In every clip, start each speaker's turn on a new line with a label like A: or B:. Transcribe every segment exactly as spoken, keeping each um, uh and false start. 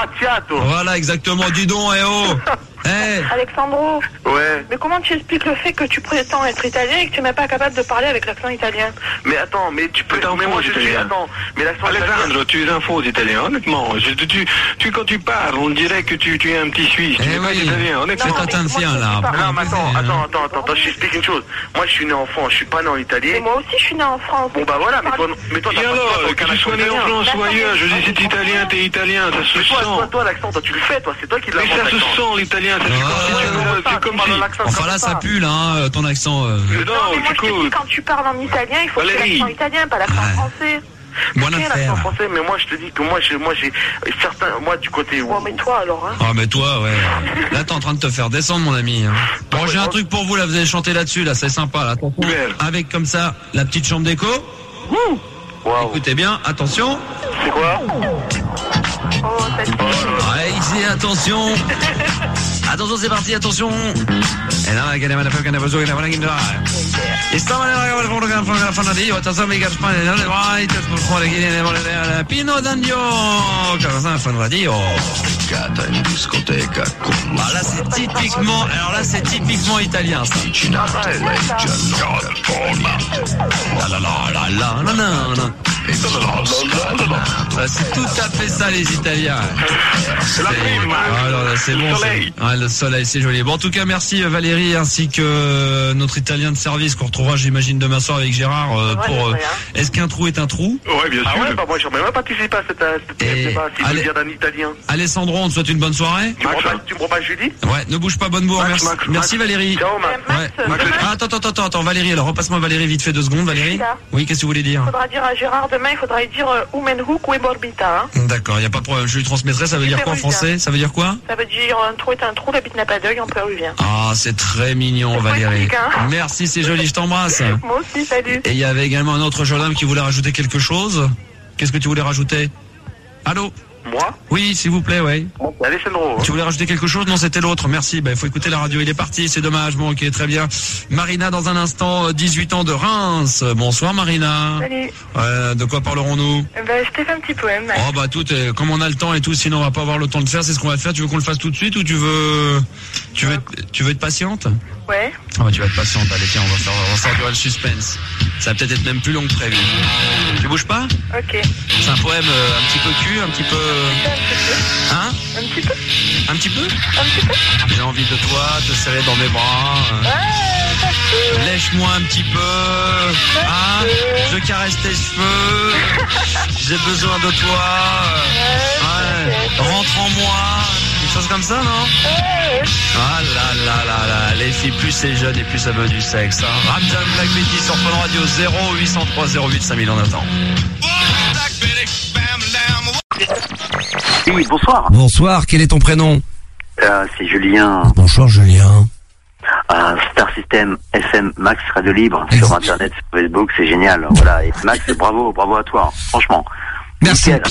A: Macchiato.
B: Voilà, exactement. Dis donc, eh oh. Hey.
C: Alexandro.
A: Ouais.
C: Mais comment tu expliques le fait que tu prétends être italien et que tu n'es même pas capable de parler avec l'accent italien?
A: Mais attends, mais tu peux... Mais moi je suis... Attends, mais l'accent
D: Alexandre, tu es un faux italien, honnêtement. Je, tu, tu, quand tu parles, on dirait que tu, tu es un petit Suisse. Tu
B: eh
D: n'es
B: oui.
D: pas italien, honnêtement.
B: C'est un tien, là.
A: Non, mais attends, attends, attends, attends, attends, je t'explique une chose. Moi je suis né en France, je suis pas né en Italie.
C: Et moi aussi je suis né en France.
A: Bon bah voilà, mais toi, mais toi
D: Et alors, que tu sois né en France ou ailleurs, je dis c'est italien, t'es italien, ça se
A: sent. Toi,
D: sent.
A: toi, l'accent, toi tu le fais, toi, c'est toi qui l'as.
D: Mais ça se sent l'italien, ça c'est comme si...
B: Enfin là, ça pue, là, hein, ton accent. Euh...
C: Non, mais moi je te dis, quand tu parles en italien, il faut que l'accent italien, pas l'accent français.
B: Bonne affaire.
A: Français, mais moi je te dis que moi j'ai moi j'ai certains moi du côté où.
C: Oh mais toi alors hein.
B: Ah mais toi ouais. Là t'es en train de te faire descendre mon ami. Hein. Bon j'ai un truc pour vous là, vous allez chanter là-dessus là, c'est sympa là. Attention. Avec comme ça la petite chambre d'écho.
A: Wow.
B: Écoutez bien, attention.
A: C'est quoi?
C: Oh ça
B: ouais, ici attention. Attention c'est parti, attention. Et là la gamme la femme qui a besoin de la vanille. E stava nella foto che fa fanno di io, tasam i gaspane nelle vai, te sul cuore che ne vuole la Pino d'Andio, che cosa fanno di io? Cata in discoteca con ah, là c'est typiquement, alors là c'est typiquement italien ça. La la la la la la la la. C'est tout à fait ça les Italiens.
D: C'est la prime.
B: Alors là c'est bon. Ah, le soleil c'est joli. Bon en tout cas merci Valérie ainsi que notre Italien de service qu'on retrouvera j'imagine demain soir avec Gérard euh,
C: ouais,
B: pour.
C: Euh,
B: est-ce qu'un trou est un trou?
D: Ouais bien sûr.
A: Ah ouais bah moi j'aurais même participé à cette cette débat si je viens d'un Italien.
B: Alessandro on te souhaite une bonne soirée.
A: Tu me prends pas Julie?
B: Ouais ne bouge pas bonne bourre. Merci,
A: Max,
B: merci
A: Max.
B: Valérie.
A: Ciao Max.
B: Ouais.
C: Max,
B: Ah, attends attends attends attends Valérie alors repasse-moi Valérie vite fait deux secondes Valérie. Oui qu'est-ce que vous voulez dire?
C: Il faudra dire à Gérard demain il faudra lui dire euh, Umenhook ou Eborbita. Hein.
B: D'accord y a pas de problème je lui transmettrai ça veut dire quoi en français? Ça veut dire quoi?
C: Ça veut dire un trou est un trou la bite n'a pas d'œil en péruvien.
B: Ah c'est très mignon Valérie.
C: Hein.
B: Merci c'est joli je t'embrasse.
C: Moi aussi salut.
B: Et il y avait également un autre jeune homme qui voulait rajouter quelque chose. Qu'est-ce que tu voulais rajouter? Allô?
A: Moi?
B: Oui, s'il vous plaît, ouais.
A: Alessandro.
B: Tu voulais rajouter quelque chose? Non, c'était l'autre. Merci. Ben, il faut écouter la radio. Il est parti. C'est dommage. Bon, ok, très bien. Marina, dans un instant, dix-huit ans de Reims. Bonsoir, Marina.
C: Salut.
B: Euh, de quoi parlerons-nous?
C: Ben, je t'ai fait un petit poème.
B: Oh, bah, tout, euh, comme on a le temps et tout, sinon on va pas avoir le temps de faire, c'est ce qu'on va faire. Tu veux qu'on le fasse tout de suite ou tu veux, tu veux, tu veux être patiente?
C: Ouais.
B: Ah, bah, tu vas être patiente. Allez, tiens, on va faire, on va faire durer le suspense. Ça va peut-être être même plus long que prévu. Tu bouges pas?
C: Ok.
B: C'est un poème euh, un petit peu cul, un petit peu... Hein?
C: Un petit peu.
B: Un petit peu?
C: Un petit peu.
B: J'ai envie de toi, te serrer dans mes bras.
C: Ouais,
B: lèche-moi un petit peu. Hein? Je caresse tes cheveux. J'ai besoin de toi. Ouais. Rentre en moi. Quelque chose comme ça, non? Ah là là là là. Les filles, plus c'est jeune et plus ça veut du sexe. Hein? Ramjan Black Betty sur Fun Radio zéro huit cent trois zéro huit cinq mille en attend.
E: Oui, bonsoir.
F: Bonsoir, quel est ton prénom?
E: Euh, c'est Julien.
F: Bonsoir Julien.
E: Euh, Star System F M Max Radio Libre sur Internet, sur Facebook, c'est génial. Voilà, et Max, bravo, bravo à toi, franchement.
F: Merci.
E: Nickel.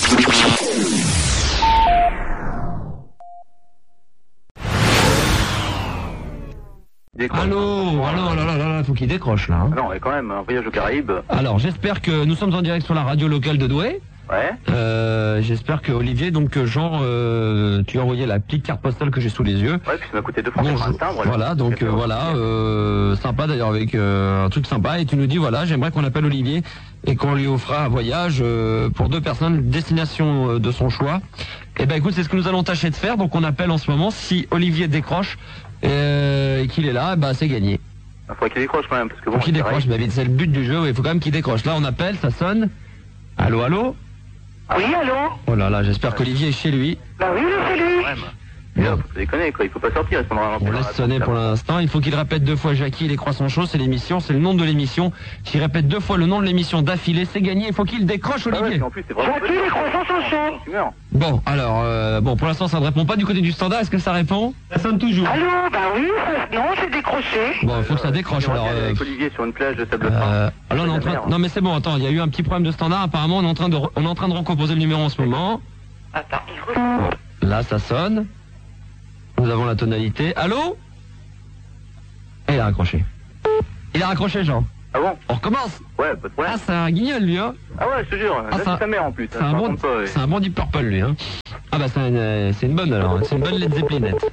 G: Allô, allô, là, là, là, là, faut qu'il décroche là. Hein.
E: Non, mais quand même, un voyage aux Caraïbes.
G: Alors, j'espère que nous sommes en direct sur la radio locale de Douai.
E: Ouais.
G: Euh, j'espère que Olivier, donc Jean, euh, tu as envoyé la petite carte postale que j'ai sous les yeux.
E: Ouais, puis ça m'a coûté deux francs
G: Bon,
E: un timbre.
G: voilà, donc euh, voilà, euh, sympa d'ailleurs avec euh, un truc sympa. Et tu nous dis voilà, j'aimerais qu'on appelle Olivier et qu'on lui offra un voyage euh, pour deux personnes, destination euh, de son choix. Et ben écoute, c'est ce que nous allons tâcher de faire. Donc on appelle en ce moment. Si Olivier décroche euh, et qu'il est là, bah c'est gagné.
E: Il faudrait qu'il décroche quand même parce que bon.
G: Faut qu'il décroche, bah vite, c'est le but du jeu. Il faut quand même qu'il décroche. Là, on appelle, ça sonne. Allô, allô.
C: Oui, allô?
G: Oh là là, j'espère qu'Olivier est chez lui.
C: Bah oui, c'est lui.
E: Ouais, mais là, faut déconner quoi, il faut pas sortir. Il faudra
G: On laisse sonner pour l'instant. Il faut qu'il répète deux fois Jackie, les croissants chauds, c'est l'émission, c'est le nom de l'émission. S'il répète deux fois le nom de l'émission d'affilée, c'est gagné. Il faut qu'il décroche, Olivier.
E: Ah ouais, en plus, c'est vraiment
C: Jackie, les croissants sont chauds.
G: Bon, alors, euh, bon, pour l'instant, ça ne répond pas du côté du standard. Est-ce que ça répond? Ça sonne toujours.
C: Allô? Bah oui, ça... non, c'est décroché.
G: Bon, il faut que ça décroche. Alors, euh,
E: avec Olivier sur une plage de sable
G: euh,
E: fin.
G: alors, on est en train... Non, mais c'est bon. Attends, il y a eu un petit problème de standard. Apparemment, on est en train de, re... on est en train de recomposer le numéro en ce moment.
C: Attends, il
G: Bon, là, ça sonne. Nous avons la tonalité. Allô? Et il a raccroché. Il a raccroché, Jean.
E: Ah bon?
G: On recommence.
E: Ouais, pas de problème.
G: Ah, c'est un guignol, lui, hein.
E: Ah ouais, je te jure.
G: Ah,
E: Là,
G: c'est un...
E: sa mère en plus.
G: C'est un, bon...
E: pas, ouais.
G: un bon Deep Purple, lui, hein. Ah bah c'est une, c'est une bonne alors, c'est une bonne Led Zeppelinette.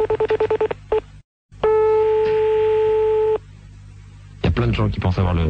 G: Il y a plein de gens qui pensent avoir le...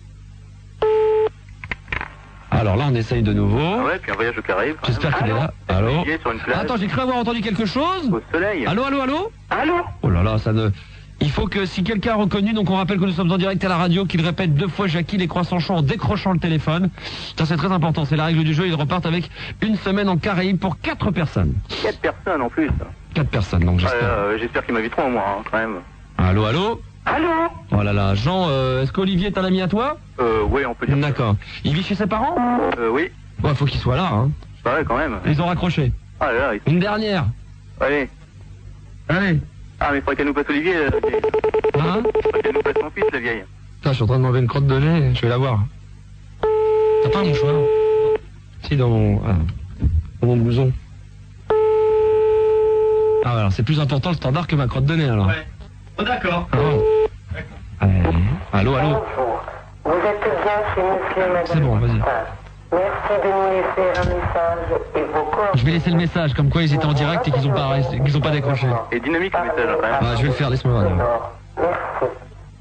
G: Alors là on essaye de nouveau.
E: Ah ouais, puis un voyage au Caraïbes.
G: J'espère qu'il est là. Allô.
E: Sur une plage.
G: Attends, j'ai cru avoir entendu quelque chose.
E: Au soleil.
G: Allô, allô, allô.
C: Allô?
G: Oh là là, ça ne... Il faut que si quelqu'un a reconnu, donc on rappelle que nous sommes en direct à la radio, qu'il répète deux fois Jackie les croissants chauds en décrochant le téléphone. Ça c'est très important, c'est la règle du jeu, ils repartent avec une semaine en Caraïbes pour quatre personnes.
E: Quatre personnes en plus.
G: Quatre personnes, donc j'espère.
E: Euh, j'espère qu'ils m'inviteront au moins, hein, quand même.
G: Allô, allô.
C: Allô?
G: Oh là là, Jean, euh, est-ce qu'Olivier est un ami à toi?
E: Euh, oui, on peut dire.
G: D'accord. Il vit chez ses parents?
E: Euh, oui.
G: Ouais, faut qu'il soit là, hein.
E: Bah ouais, quand même.
G: Ils ont raccroché.
E: Ah là là, ils...
G: Une dernière.
E: Allez.
G: Allez.
E: Ah, mais il faudrait qu'elle nous passe Olivier, la vieille.
G: Hein?
E: Il faudrait qu'elle nous passe mon fils, la vieille.
G: Putain, je suis en train de m'enlever une crotte de nez, je vais la voir. T'as pas un mouchoir? Si, dans mon... Ah, dans mon blouson. Ah, alors c'est plus important le standard que ma crotte de nez, alors.
A: Ouais. Oh, d'accord.
G: Ah, bon. Allez. Allô, allô.
H: Vous êtes bien chez Monsieur Madame.
G: C'est bon, vas-y.
H: Merci de nous laisser un message et vos corps.
G: Je vais laisser le message, comme quoi ils étaient en direct et qu'ils ont pas, qu'ils ont pas décroché.
E: Et dynamique le message, quand même.
G: Ah, je vais le faire, laisse-moi voir.
H: Merci.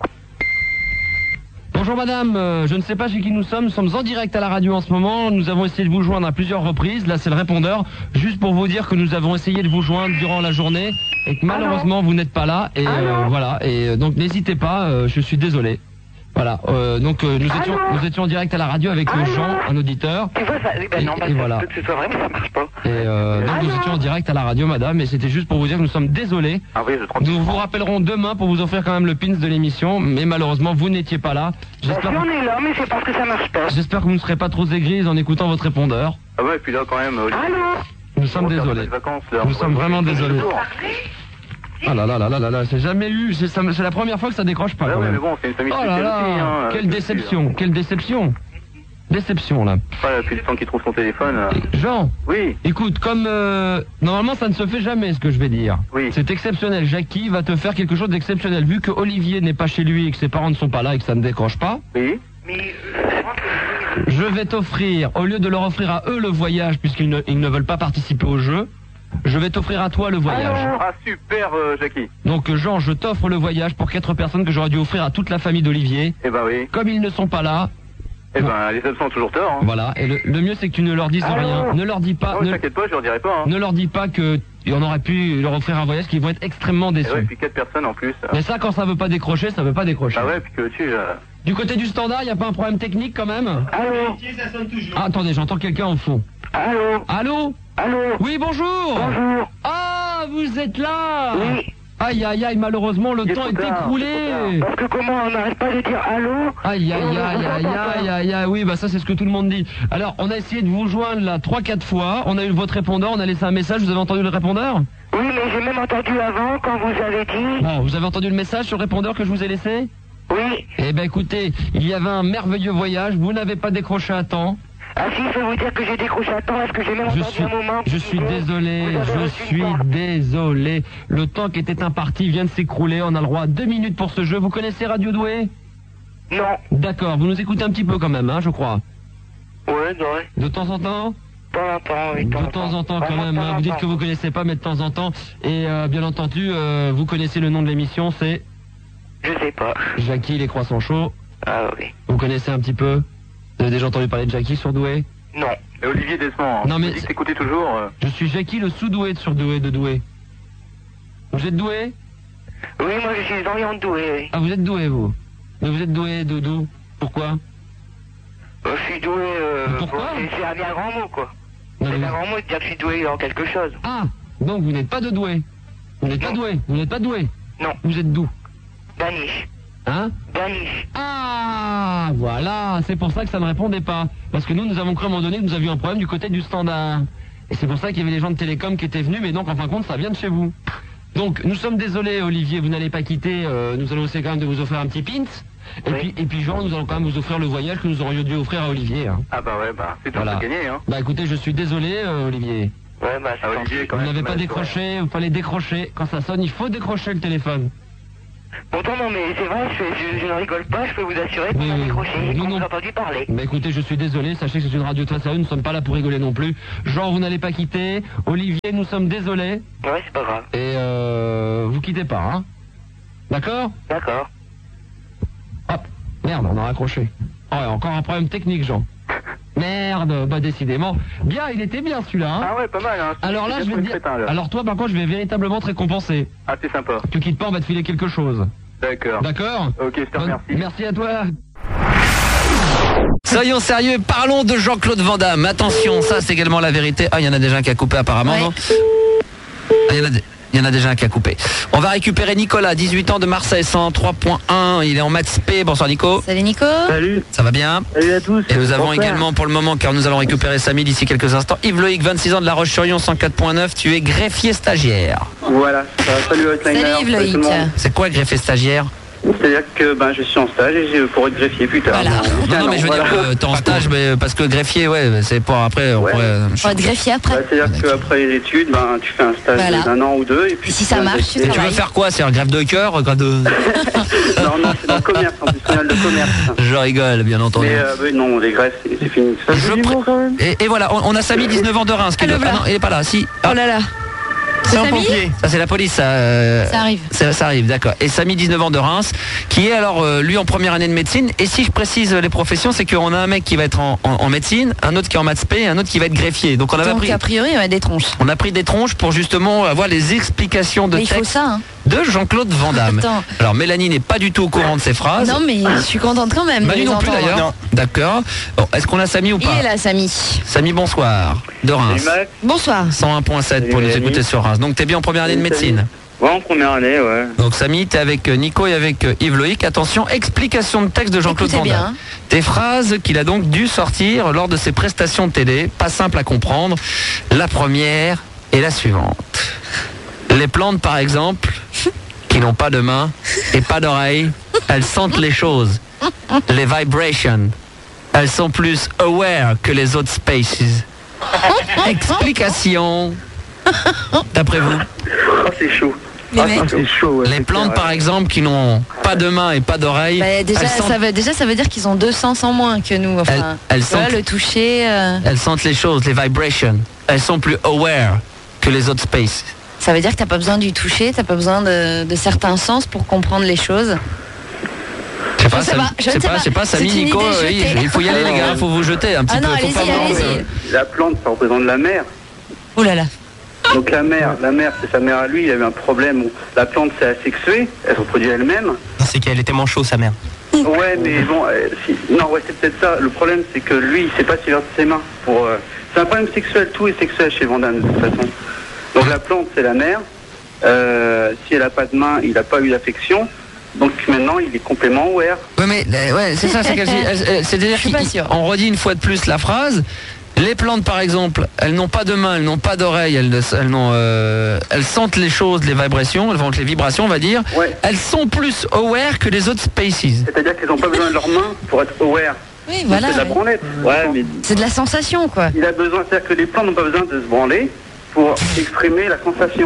G: Bonjour madame, euh, je ne sais pas chez qui nous sommes, nous sommes en direct à la radio en ce moment, nous avons essayé de vous joindre à plusieurs reprises, là c'est le répondeur, juste pour vous dire que nous avons essayé de vous joindre durant la journée et que malheureusement vous n'êtes pas là, et euh, voilà, et euh, donc n'hésitez pas, euh, je suis désolé. Voilà, euh, donc euh, nous, étions, nous étions en direct à la radio avec euh, Jean, un auditeur.
C: Tu vois, ça, ben non,
G: Et-
C: bah,
G: et
C: ça
G: voilà.
C: peut que ce soit vrai, mais ça marche pas.
G: Et euh, donc nous étions en direct à la radio madame, et c'était juste pour vous dire que nous sommes désolés.
E: Ah oui, je trompe.
G: Nous vous rappellerons demain pour vous offrir quand même le pins de l'émission, mais malheureusement vous n'étiez pas là.
C: Si
G: J'espère
C: on est là, mais c'est parce que ça marche pas.
G: J'espère que vous ne serez pas trop aigris en écoutant votre répondeur.
E: Ah ouais, et puis là, quand même, Olivier.
C: Allô?
G: Nous sommes
E: on va faire
G: désolés.
E: des vacances, là.
G: Nous
E: On
G: sommes
E: va-
G: vraiment désolés.
E: Toujours.
G: Ah là là là là là là, c'est jamais eu, c'est ça- c'est la première fois que ça décroche pas
E: Ouais,
G: quand
E: ouais,
G: même.
E: mais bon, c'est une famille
G: Oh là
E: spéciale
G: là,
E: aussi, hein.
G: quelle
E: C'est
G: déception, quelle déception. Déception là.
E: sûr. Ouais, puis le temps qu'il trouve son téléphone. euh,
G: Jean,
E: Oui,
G: écoute, comme euh, normalement ça ne se fait jamais ce que je vais dire.
E: Oui.
G: C'est exceptionnel. Jackie va te faire quelque chose d'exceptionnel. Vu que Olivier n'est pas chez lui et que ses parents ne sont pas là et que ça ne décroche pas,
E: oui.
C: Mais
G: je vais t'offrir, au lieu de leur offrir à eux le voyage puisqu'ils ne, ils ne veulent pas participer au jeu, je vais t'offrir à toi le voyage.
E: Ah, super, euh, Jackie.
G: Donc Jean, je t'offre le voyage pour quatre personnes que j'aurais dû offrir à toute la famille d'Olivier.
E: Eh ben oui.
G: Comme ils ne sont pas là,
E: Eh ben, les absents ont toujours tort, hein.
G: voilà. Et le, le mieux c'est que tu ne leur dises rien. Ne leur dis pas,
E: Non,
G: ne,
E: t'inquiète pas, je leur dirai pas, hein.
G: ne leur dis pas que on aurait pu leur offrir un voyage, qu'ils vont être extrêmement
E: Et
G: déçus.
E: ouais, puis quatre personnes en plus.
G: Mais ça, quand ça veut pas décrocher, ça veut pas décrocher.
E: Ah ouais, puis que tu... euh,
G: Du côté du standard, il y a pas un problème technique quand même?
C: allô?
G: Ah, attendez, j'entends quelqu'un au fond.
C: Allô?
G: Allô?
C: Allô?
G: Oui, bonjour.
C: Bonjour.
G: Ah, vous êtes là?
C: Oui.
G: Aïe, aïe, aïe, malheureusement, le
E: Il est
G: temps
E: trop
G: est
E: tard,
G: écoulé.
E: c'est trop
C: Parce que comment on n'arrête pas de dire allô?
G: Aïe, aïe, aïe, aïe, aïe, aïe, aïe, oui, bah ça c'est ce que tout le monde dit. Alors, on a essayé de vous joindre là trois quatre fois, on a eu votre répondeur, on a laissé un message, vous avez entendu le répondeur?
C: Oui, mais j'ai même entendu avant quand vous avez dit.
G: Bon, vous avez entendu le message sur le répondeur que je vous ai laissé?
C: Oui.
G: Eh ben écoutez, il y avait un merveilleux voyage, vous n'avez pas décroché à temps.
C: Ah si, je vais vous dire que j'ai décroché à temps, parce que j'ai même
G: Je
C: entendu
G: suis,
C: un moment.
G: je
C: qui
G: suis
C: disait,
G: désolé,
C: vous avez
G: je
C: reçu une
G: suis
C: carte.
G: désolé. Le temps qui était imparti vient de s'écrouler, on a le droit à deux minutes pour ce jeu. Vous connaissez Radio Doué?
C: Non.
G: D'accord, vous nous écoutez un petit peu quand même, hein, je crois.
C: Ouais, ouais.
G: De temps en temps?
C: De temps en temps, oui.
G: De temps en temps quand
C: Vraiment,
G: même,
C: de
G: hein.
C: temps en
G: Vous dites
C: temps.
G: que vous connaissez pas, mais de temps en temps. Et euh, bien entendu, euh, vous connaissez le nom de l'émission, c'est
C: Je sais pas.
G: Jackie les croissants chauds.
C: Ah oui.
G: Vous connaissez un petit peu? Vous avez déjà entendu parler de Jackie sur Douai?
C: Non.
E: Et Olivier Desmond,
G: Non, mais
E: tu dis
G: c'est-
E: que t'écoutais toujours. euh,
G: Je suis Jackie le sous-doué de sur Douai de Douai. Vous êtes doué?
C: Oui, moi je suis Orion Doué, oui.
G: Ah, vous êtes doué, vous? Mais vous êtes doué de d'où? Pourquoi?
C: Euh, je suis doué, euh...
G: Mais pourquoi
C: bon, c'est c'est un bien grand mot, quoi.
G: Non,
C: C'est
G: mais
C: un
G: vous-
C: grand mot de dire que je suis doué en quelque chose.
G: Ah, donc vous n'êtes pas de doué. Vous n'êtes pas
C: Non.
G: doué. Vous n'êtes pas doué.
C: Non.
G: Vous êtes d'où?
C: Danish.
G: Hein?
C: Danish.
G: Ah, voilà, c'est pour ça que ça ne répondait pas. Parce que nous, nous avons cru à un moment donné que nous avions un problème du côté du standard. Et c'est pour ça qu'il y avait les gens de Télécom qui étaient venus, mais donc en fin de compte, ça vient de chez vous. Donc, nous sommes désolés, Olivier, vous n'allez pas quitter. euh, nous allons essayer quand même de vous offrir un petit pint. Et,
C: Oui.
G: puis, et puis, Jean, nous allons quand même vous offrir le voyage que nous aurions dû offrir à Olivier. hein.
E: Ah bah ouais, bah, c'est tout
G: Voilà.
E: à gagner, hein.
G: Bah écoutez, je suis désolé, euh, Olivier.
C: Ouais, bah, c'est
E: Ah, Olivier, quand
G: Vous
E: même.
G: n'avez pas
E: mal,
G: décroché, vous fallait décrocher. Quand ça sonne, il faut décrocher le téléphone.
H: Pourtant, non, mais c'est vrai, je, je, je ne rigole pas, je peux vous assurer qu'on
G: Oui,
H: a
G: oui.
H: décroché,
G: Nous,
H: qu'on
G: non.
H: vous a entendu parler.
G: Bah écoutez, je suis désolé, sachez que c'est une radio très sérieuse, nous ne sommes pas là pour rigoler non plus. Jean, vous n'allez pas quitter. Olivier, nous sommes désolés.
H: Ouais, c'est pas grave.
G: Et euh, vous quittez pas, hein. D'accord?
H: D'accord.
G: Hop, merde, on a raccroché. Oh, ouais, encore un problème technique, Jean. Merde, bah décidément. Bien, il était bien celui-là, hein.
D: Ah ouais, pas mal, hein.
G: Alors là,
D: C'est
G: je vais
D: bien
G: te dire...
D: crétin, là.
G: Alors toi, par contre, je vais véritablement te récompenser.
D: Ah, c'est sympa.
G: Tu quittes pas, on va te filer quelque chose.
D: D'accord.
G: D'accord?
D: Ok, je te
G: Bonne-
D: remercie.
G: Merci à toi.
B: Soyons sérieux, parlons de Jean-Claude Van Damme. Attention, ça c'est également la vérité. Ah, il y en a déjà un qui a coupé apparemment,
I: Ouais.
B: non? Ah, il y en a des- il y en a déjà un qui a coupé. On va récupérer Nicolas, dix-huit ans de Marseille, cent trois point un. Il est en maths P. Bonsoir Nico.
I: Salut Nico.
J: Salut,
B: Ça va bien?
J: salut à tous.
B: Et nous avons
J: Bonsoir.
B: également pour le moment, car nous allons récupérer Samy d'ici quelques instants, Yves Loïc, vingt-six ans de La Roche-sur-Yon, cent quatre point neuf. Tu es greffier stagiaire.
J: Voilà, ça va, salut Hotliner.
I: Salut Yves
J: salut tout le
I: Loïc.
J: monde.
B: C'est quoi greffier stagiaire?
J: C'est-à-dire que ben, je suis en stage et je pourrais être greffier plus tard.
I: Voilà.
B: Non, non, mais je veux
J: voilà.
B: dire, euh, t'es en stage, mais parce que greffier, ouais, c'est pour après. On
J: Ouais.
B: pourrait, euh,
I: On va te greffier après.
J: Bah, C'est-à-dire qu'après les études, ben, tu fais un stage
I: Voilà.
J: d'un an ou deux. Et puis
I: Et si ça
J: tu
I: marche,
J: restes-
I: tu
B: Tu veux
I: travailles.
B: faire quoi? C'est un greffe de cœur greffe de...
J: Non, non, c'est dans le commerce, en plus, final de commerce.
B: Je rigole, bien entendu.
J: Mais euh, ben, non, les greffes, c'est c'est fini. Ça
B: Je
J: fait du
B: pr-
J: bon, quand même.
B: Et, et voilà, on, on a Samy, dix-neuf ans de Reims. Qui
I: Ah, le
B: doit-
I: voilà.
B: ah non, il est pas là. Si. Ah,
I: Oh là là.
B: c'est
I: Samy
B: pompier. Ça, c'est la police. Ça, euh,
I: Ça arrive.
B: Ça, ça arrive, d'accord. Et Samy, dix-neuf ans de Reims, qui est alors, euh, lui, en première année de médecine. Et si je précise les professions, c'est qu'on a un mec qui va être en, en- en médecine, un autre qui est en maths P et un autre qui va être greffier. Donc on avait
I: Donc
B: pris,
I: a priori, on a des tronches.
B: on a pris des tronches pour justement avoir les explications de
I: Mais il faut
B: texte
I: ça, hein.
B: de Jean-Claude Van Damme.
I: Attends.
B: Alors Mélanie n'est pas du tout au courant de ces phrases.
I: Non, mais je suis contente quand même. de
B: Manu
I: les
B: non plus
I: entendre.
B: d'ailleurs. D'accord. Bon, est-ce qu'on a Samy ou
I: Il
B: pas?
I: est là, Samy.
B: Samy, bonsoir. De Reims.
J: Salut Max.
I: Bonsoir.
B: cent un point sept pour
J: Salut,
B: nous
J: Mélanie.
B: écouter sur Reims. Donc t'es bien en première année de
J: Salut,
B: médecine.
J: Ouais, en première année, ouais.
B: Donc Samy, t'es avec euh, Nico et avec euh, Yves Loïc. Attention, explication de texte de Jean-Claude
I: Écoutez
B: Van
I: bien,
B: Damme.
I: hein.
B: Des phrases qu'il a donc dû sortir lors de ses prestations de télé. Pas simple à comprendre. La première est la suivante. Les plantes, par exemple, qui n'ont pas de main et pas d'oreilles, elles sentent les choses. Les vibrations. Elles sont plus aware que les autres species. Explication. D'après vous?
J: Oh, c'est chaud.
I: Les
J: Ah,
I: mecs.
J: c'est chaud, ouais,
B: Les
J: c'est
B: plantes,
J: clair,
B: par
J: ouais.
B: exemple, qui n'ont pas de main et pas d'oreilles,
I: Bah, déjà,
B: elles, sentent,
I: ça veut, déjà, ça veut dire qu'ils ont deux sens en moins que nous. Enfin,
B: Elles- elles
I: tu vois,
B: sentent-
I: le toucher, euh,
B: elles sentent les choses, les vibrations. Elles sont plus aware que les autres spaces.
I: ça veut dire que t'as pas besoin du toucher, t'as pas besoin de, de certains sens pour comprendre les choses.
B: Je sais pas,
I: Je sais
B: Samy-
I: pas, je
B: je sais
I: ne sais
B: pas,
I: pas.
B: je sais pas, Samy,
I: C'est une
B: Nico,
I: idée
B: euh, oui,
I: jetée.
B: il faut y aller les gars, il faut vous jeter un petit
I: Ah non,
B: peu. faut
I: allez-y,
B: pas
I: allez-y.
B: vraiment, euh,
J: La plante, ça représente la mer.
I: Oh là là.
J: Donc la mère, la mère, c'est sa mère à lui, il a eu un problème. où La plante s'est asexuée, elle se reproduit elle-même.
F: C'est qu'elle était manchot, sa mère.
J: Ouais, mais bon, euh, si, non, ouais, c'est peut-être ça. Le problème, c'est que lui, il sait pas s'il verse ses mains. Pour, euh, c'est un problème sexuel, tout est sexuel chez Van Damme de toute façon. Donc la plante, c'est la mère. Euh, si elle a pas de main, il n'a pas eu d'affection. Donc maintenant, il est complètement aware.
B: Ouais, mais euh, ouais, c'est ça, c'est qu'elle dit. Elle- elle- C'est-à-dire
I: Je suis pas
B: qu'il-
I: sûre.
B: on redit une fois de plus la phrase. Les plantes, par exemple, elles n'ont pas de main, elles n'ont pas d'oreilles, elles, ne- elles, n'ont, euh, elles sentent les choses, les vibrations, elles sentent les vibrations, on va dire.
J: Ouais.
B: Elles sont plus aware que les autres species.
J: C'est-à-dire qu'ils n'ont pas besoin de leurs mains pour être aware.
I: Oui, voilà.
J: C'est de la
I: ouais.
J: branlette. Ouais, mais
I: C'est de la sensation, quoi.
J: il a besoin, c'est-à-dire que les plantes n'ont pas besoin de se branler pour exprimer la sensation.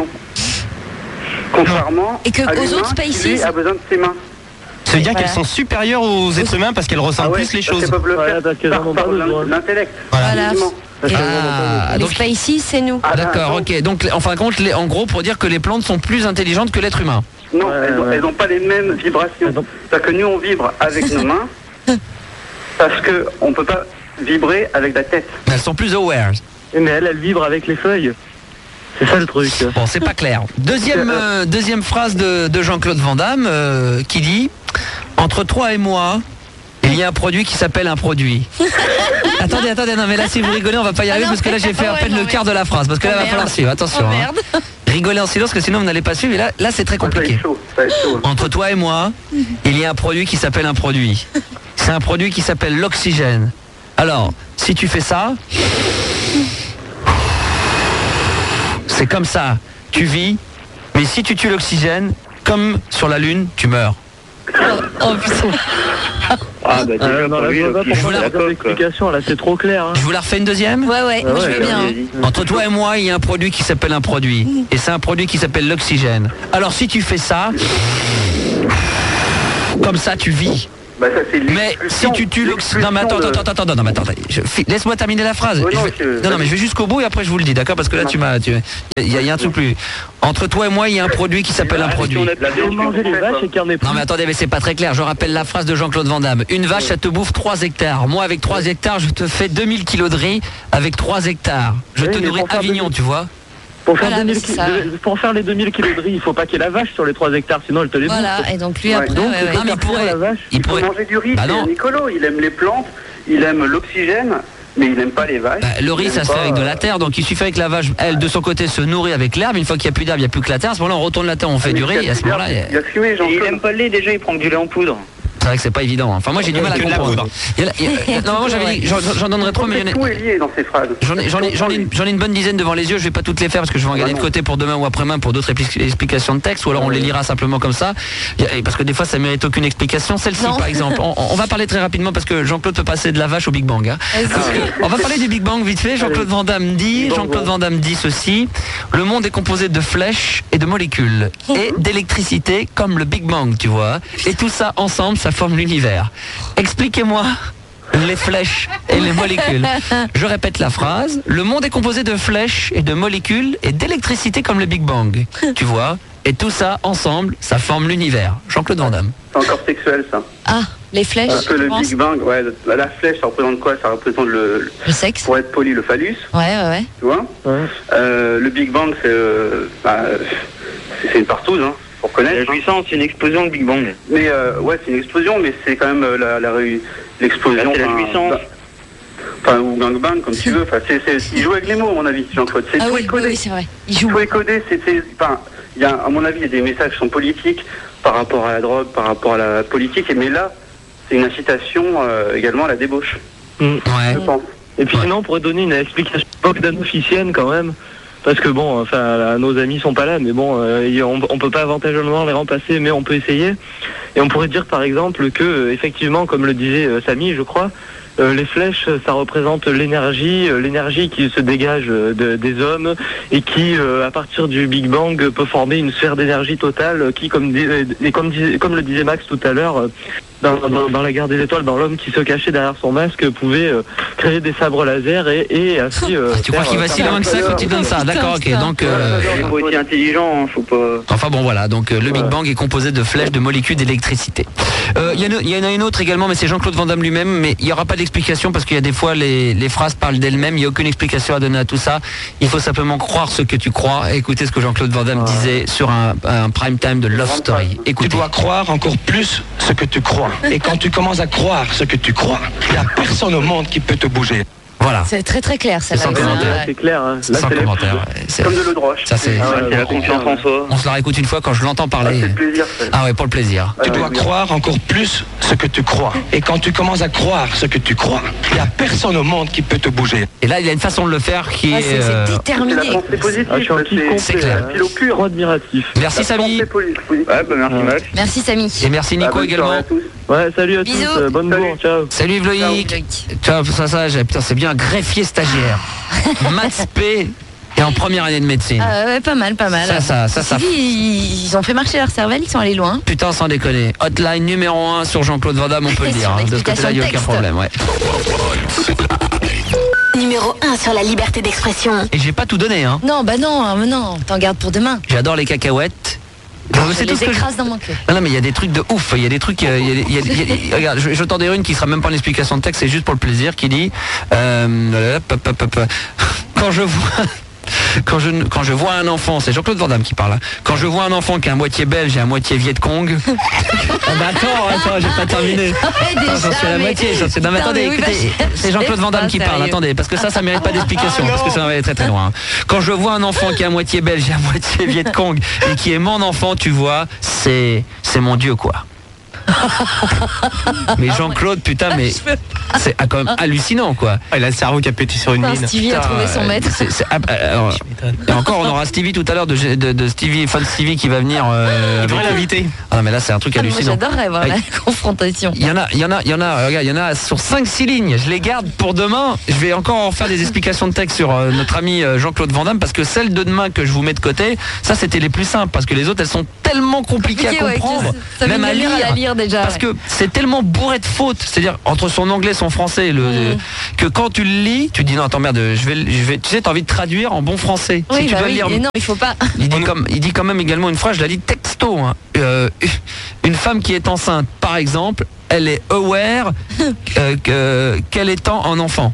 J: Contrairement
I: Et que
J: à
I: aux
J: l'humain
I: autres
J: qui,
I: species-
J: lui, a besoin de ses mains.
F: Ça veut dire
I: Voilà.
F: qu'elles sont supérieures aux êtres humains parce qu'elles ressentent
J: Ah ouais,
F: plus les
J: parce
F: choses.
J: qu'elles peuvent le
K: Voilà,
J: faire
K: parce qu'elles
J: par,
K: en ont
J: par
K: pas besoin.
J: l'intellect.
I: Voilà.
J: Uniquement.
I: Et
B: Ah,
I: les
B: donc-
I: Spaces, c'est nous.
J: Ah,
B: D'accord, ok. Donc, en fin de compte, les- en gros, pour dire que les plantes sont plus intelligentes que l'être humain.
J: Non,
K: Ouais,
J: elles n'ont
K: ouais.
J: pas les mêmes vibrations.
K: Elles ont-
J: C'est-à-dire que nous, on vibre avec nos mains parce qu'on ne peut pas vibrer avec la tête.
B: Elles sont plus aware.
K: Eh, Mais elle, elle vibre avec les feuilles. C'est ça le truc.
B: Bon, c'est pas clair. Deuxième, euh, deuxième phrase de, de Jean-Claude Van Damme euh, qui dit « Entre toi et moi, il y a un produit qui s'appelle un produit. » Attendez, attendez, non mais là si vous rigolez on va pas y arriver
I: Ah non,
B: parce que là j'ai fait à
I: ouais,
B: peine
I: non,
B: le
I: mais-
B: quart de la phrase parce que
I: Oh,
B: là il va
I: merde.
B: falloir suivre, attention.
I: Oh
B: hein.
I: merde.
B: Rigolez en silence parce que sinon vous n'allez pas suivre et là, là c'est très
J: Ça va
B: compliqué.
J: être chaud. Ça va être chaud.
B: Entre toi et moi, il y a un produit qui s'appelle un produit. C'est un produit qui s'appelle l'oxygène. Alors, si tu fais ça, c'est comme ça, tu vis, mais si tu tues l'oxygène, comme sur la Lune, tu meurs.
I: Oh putain.
J: Ah, bah, déjà,
K: Euh, non,
J: pour
K: là,
J: lui,
K: je vois pas
J: ok,
K: pourquoi
B: la
K: il y a
J: d'accord,
K: pas d'explication, là, c'est trop clair. Hein.
B: Je vous la refais une deuxième ?
I: Ouais, ouais,
K: Ah
I: moi je
K: ouais,
I: veux bien.
J: vas-y,
I: hein.
J: vas-y.
B: Entre toi et moi, il y a un produit qui s'appelle un produit. Et c'est un produit qui s'appelle l'oxygène. Alors si tu fais ça, Comme ça, tu vis.
J: Bah ça c'est
B: Mais si tu tues l'oxygène... Non mais attends, attends, attends, attends, non mais attends, je... laisse-moi terminer la phrase.
J: Oh non,
B: je vais...
J: que...
B: non, non mais je vais jusqu'au bout et après je vous le dis, d'accord? Parce que là tu m'as... Tu... Il, y a, il y a un truc plus... Entre toi et moi, il y a un produit qui s'appelle un produit.
K: Manger les vaches et qu'il y en ait plus.
B: Non mais attendez, mais c'est pas très clair, je rappelle la phrase de Jean-Claude Van Damme. Une vache, ça te bouffe trois hectares. Moi avec trois hectares, je te fais deux mille kilos de riz avec trois hectares. Je
K: oui,
B: te nourris Avignon, tu vois.
K: Pour faire,
I: Voilà,
K: deux mille
I: c'est ça.
K: de, pour faire les deux mille kilos de riz, il faut pas qu'il y ait la vache sur les trois hectares, sinon elle te les bouffe.
I: Voilà, et donc lui
J: Ouais,
I: après,
K: donc,
I: ouais, ouais.
K: il faut
B: Ah, mais il
K: faire
B: pourrait-
K: la vache.
B: Il
J: Il faut
B: pourrait...
J: manger du riz,
B: Bah
J: c'est
B: non.
J: Nicolo, il aime les plantes, il aime l'oxygène, mais il n'aime pas les vaches.
B: Bah, le riz
J: il
B: ça
J: aime
B: se fait
J: pas,
B: avec de
J: euh,
B: la terre, donc il suffit que la vache, elle de son côté se nourrit avec l'herbe. Une fois qu'il n'y a plus d'herbe, il n'y a plus que la terre. À ce moment-là on retourne la terre, on fait
J: mais
B: du riz
J: il y a
B: et à ce
J: plus
B: moment-là...
J: d'herbe, il a fumé,
K: Et
J: Jean-Claude.
K: il aime pas le lait, déjà il prend que du lait en poudre.
B: C'est vrai que c'est pas évident. Enfin moi j'ai du mal à
F: Que de la
B: comprendre.
F: poudre.
B: Il y a la- il y a- Non moi j'avais dit, j'en j'en donnerais trois, mais il y en a-
J: Tout est lié dans ces phrases.
B: J'en ai, j'en ai, j'en ai, une- j'en ai une bonne dizaine devant les yeux, je vais pas toutes les faire parce que je vais en garder de côté pour demain ou après-demain pour d'autres expli- explications de texte, ou alors on les lira simplement comme ça. Il y a- Parce que des fois ça mérite aucune explication. Celle-ci
I: Non.
B: par exemple, on, on va parler très rapidement parce que Jean-Claude peut passer de la vache au Big Bang. Hein. Parce que on va parler du Big Bang vite fait. Jean-Claude Van Damme dit, Jean-Claude Van Damme dit ceci: le monde est composé de flèches et de molécules et d'électricité comme le Big Bang, tu vois. Et tout ça ensemble, ça forme l'univers. Expliquez-moi les flèches et les molécules. Je répète la phrase. Le monde est composé de flèches et de molécules et d'électricité comme le Big Bang. Tu vois? Et tout ça ensemble, ça forme l'univers. Jean-Claude Van Damme.
J: C'est encore sexuel ça.
I: Ah, les flèches,
J: Un peu
I: tu
J: le
I: penses?
J: Big Bang, ouais. La, la flèche, ça représente quoi? Ça représente le,
I: Le sexe?
J: pour être poli, le phallus,
I: Ouais, ouais, ouais.
J: tu vois. Euh, le Big Bang, c'est euh, bah, c'est c'est une partouze, hein, faut reconnaître.
K: La jouissance, c'est une explosion de Big Bang.
J: Mais euh, ouais, c'est une explosion, mais c'est quand même euh, la, la réu- l'explosion.
K: Là, c'est la
J: enfin,
K: jouissance.
J: bah, Enfin, ou gangbang, comme tu veux. Enfin, c'est, c'est, il joue avec les mots, à mon avis, Jean-Claude. C'est
I: Ah
J: tout
I: oui,
J: est
I: oui,
J: codé.
I: oui, c'est vrai. Il joue.
J: Tout est codé, c'est, c'est, enfin, il y a, à mon avis, il y a des messages qui sont politiques par rapport à la drogue, par rapport à la politique, mais là, c'est une incitation euh, également à la débauche,
B: Ouais.
J: je pense.
K: Et puis
B: Ouais.
K: sinon, on pourrait donner une explication bogdanofficienne quand même. Parce que bon, enfin, là, nos amis sont pas là, mais bon, euh, y- on, on peut pas avantageusement les remplacer, mais on peut essayer. Et on pourrait dire par exemple que, euh, effectivement, comme le disait euh, Samy, je crois, euh, les flèches, ça représente l'énergie, euh, l'énergie qui se dégage euh, de- des hommes et qui, euh, à partir du Big Bang, peut former une sphère d'énergie totale euh, qui, comme, dis- et comme, dis- comme le disait Max tout à l'heure, euh, dans, dans, dans la guerre des étoiles, dans l'homme qui se cachait derrière son masque, pouvait euh, créer des sabres laser et, et ainsi... euh,
B: Tu crois
K: faire,
B: qu'il va
K: euh,
B: si
K: faire
B: loin que ça quand tu donnes ça? D'accord, ok.
I: putain.
B: Donc, euh,
K: Il faut être intelligent, hein, faut pas...
B: enfin bon voilà, donc euh, le Big Bang est composé de flèches, de molécules, d'électricité. Euh, Il y, en a- il y en a une autre également, mais c'est Jean-Claude Van Damme lui-même, mais il n'y aura pas d'explication parce qu'il y a des fois les, les phrases parlent d'elles-mêmes, il n'y a aucune explication à donner à tout ça. Il faut simplement croire ce que tu crois et écouter ce que Jean-Claude Van Damme disait sur un, un prime time de Love Story.
L: Tu
B: Écoutez.
L: dois croire encore plus ce que tu crois. Et quand tu commences à croire ce que tu crois, il n'y a personne au monde qui peut te bouger.
B: Voilà.
I: C'est très très clair,
B: C'est
I: celle-là.
B: sans
I: aussi,
B: commentaire.
I: hein, ouais.
K: C'est clair, hein. Là,
B: Sans
K: c'est la-
B: commentaire. ouais. C'est-
J: Comme de l'eau de roche.
B: Ça c'est.
K: Ah ouais, c'est la confiance en soi.
B: On se la réécoute une fois quand je l'entends
J: Ah,
B: parler.
J: c'est le plaisir. ça.
B: Ah ouais, pour le plaisir.
L: Tu
J: Ah,
L: dois
J: oui.
L: croire encore plus ce que tu crois. Et quand tu commences à croire ce que tu crois, il n'y a personne au monde qui peut te bouger.
B: Et là, il y a une façon de le faire qui
I: Ah,
B: est.
I: c'est
B: euh,
I: c'est
J: C'est
I: déterminé.
J: la pensée positive,
K: Ah, je suis en
J: ça,
K: kiff
J: c'est,
K: complet,
B: c'est clair.
K: hein.
J: philo pur.
K: Trop admiratif.
B: Merci Samy.
J: Pensée positive.
K: Ouais, bah merci Max.
I: Merci Samy.
B: Et merci Nico
J: Ah, bonne
B: également.
J: soirée à tous.
K: Ouais, salut à
I: Bisous.
K: tous, euh, bonne
J: Salut.
K: bourre, ciao.
B: Salut Yves Loïc.
I: Loïc.
B: Ciao, ça, ça, j'ai- putain, c'est bien un greffier stagiaire. Maths P et en première année de médecine.
I: Ah ouais, pas mal, pas mal.
B: Ça, ça, ça, ça.
I: Ceci dit, ils, ils ont fait marcher leur cervelle, ils sont allés loin.
B: Putain, sans déconner. Hotline numéro un sur Jean-Claude Van Damme, on peut le
I: Sur
B: dire. hein. De ce côté-là, il n'y a aucun
I: l'explication de
B: problème. Ouais.
M: Numéro un sur la liberté d'expression.
B: Et j'ai pas tout donné. Hein.
I: Non, bah non, hein, mais non, t'en gardes pour demain.
B: J'adore les cacahuètes.
I: Je
B: c'est tout
I: les
B: ce que je-
I: écrase dans mon cul.
B: Non, non, mais il y a des trucs de ouf. Il y a des trucs. euh, il y a des- il y a des- il y a des- regarde, je, je t'en dirai une qui sera même pas une explication de texte, c'est juste pour le plaisir, qui dit euh, hop, hop, hop, hop. Quand je vois. Quand je, quand je vois un enfant, c'est Jean-Claude Van Damme qui parle, hein. Quand je vois un enfant qui est à moitié belge et à moitié Viet Cong. Ah bah attends, attends, j'ai pas terminé.
I: Ouais, déjà,
B: J'en suis à la
I: mais-
B: moitié. j'en suis- Non mais
I: Putain,
B: attendez,
I: mais oui,
B: écoutez,
I: bah,
B: c'est Jean-Claude Van Damme
I: pas
B: qui parle.
I: sérieux.
B: Attendez, parce que ça, ça mérite pas d'explication, parce que ça va aller très très loin. hein. Quand je vois un enfant qui est à moitié belge et à moitié Viet Cong et qui est mon enfant, tu vois, c'est c'est mon Dieu quoi. Mais Jean-Claude, putain, mais c'est ah, quand même hallucinant quoi.
F: Il a le cerveau qui a pété sur une
I: Putain,
F: mine.
I: Stevie a
B: Putain,
I: trouvé son
B: euh,
I: maître.
B: c'est- c'est- ah, bah, alors, et encore, on aura Stevie tout à l'heure de, de, de Stevie, Fun Stevie qui va venir. Euh,
F: Il devrait
B: avec-
F: l'inviter.
B: Ah non, mais là, c'est un truc
I: Ah, moi,
B: hallucinant.
I: j'adorerais voir la
B: Avec-
I: confrontation.
B: Il y en a, il y en a, il y en a, regarde, il y en a sur cinq six lignes. Je les garde pour demain. Je vais encore en faire des explications de texte sur euh, notre ami euh, Jean-Claude Van Damme parce que celles de demain que je vous mets de côté, ça c'était les plus simples parce que les autres elles sont tellement compliquées à
I: Compliqué, ouais,
B: comprendre,
I: que ça met
B: même
I: une
B: à
I: demi-heure
B: lire.
I: à la lire déjà.
B: Parce que c'est tellement bourré de fautes, c'est-à-dire entre son anglais, son français, le, mmh. que quand tu le lis, tu dis non, attends merde, je vais, je vais, tu sais, t'as envie de traduire en bon français.
I: Oui,
B: si tu
I: bah
B: dois
I: oui,
B: lire.
I: Mais non, il faut pas.
B: Il dit comme, il dit quand même également une phrase, je la lis texto. Hein. Euh, une femme qui est enceinte, par exemple, elle est aware euh, que, qu'elle étend un enfant.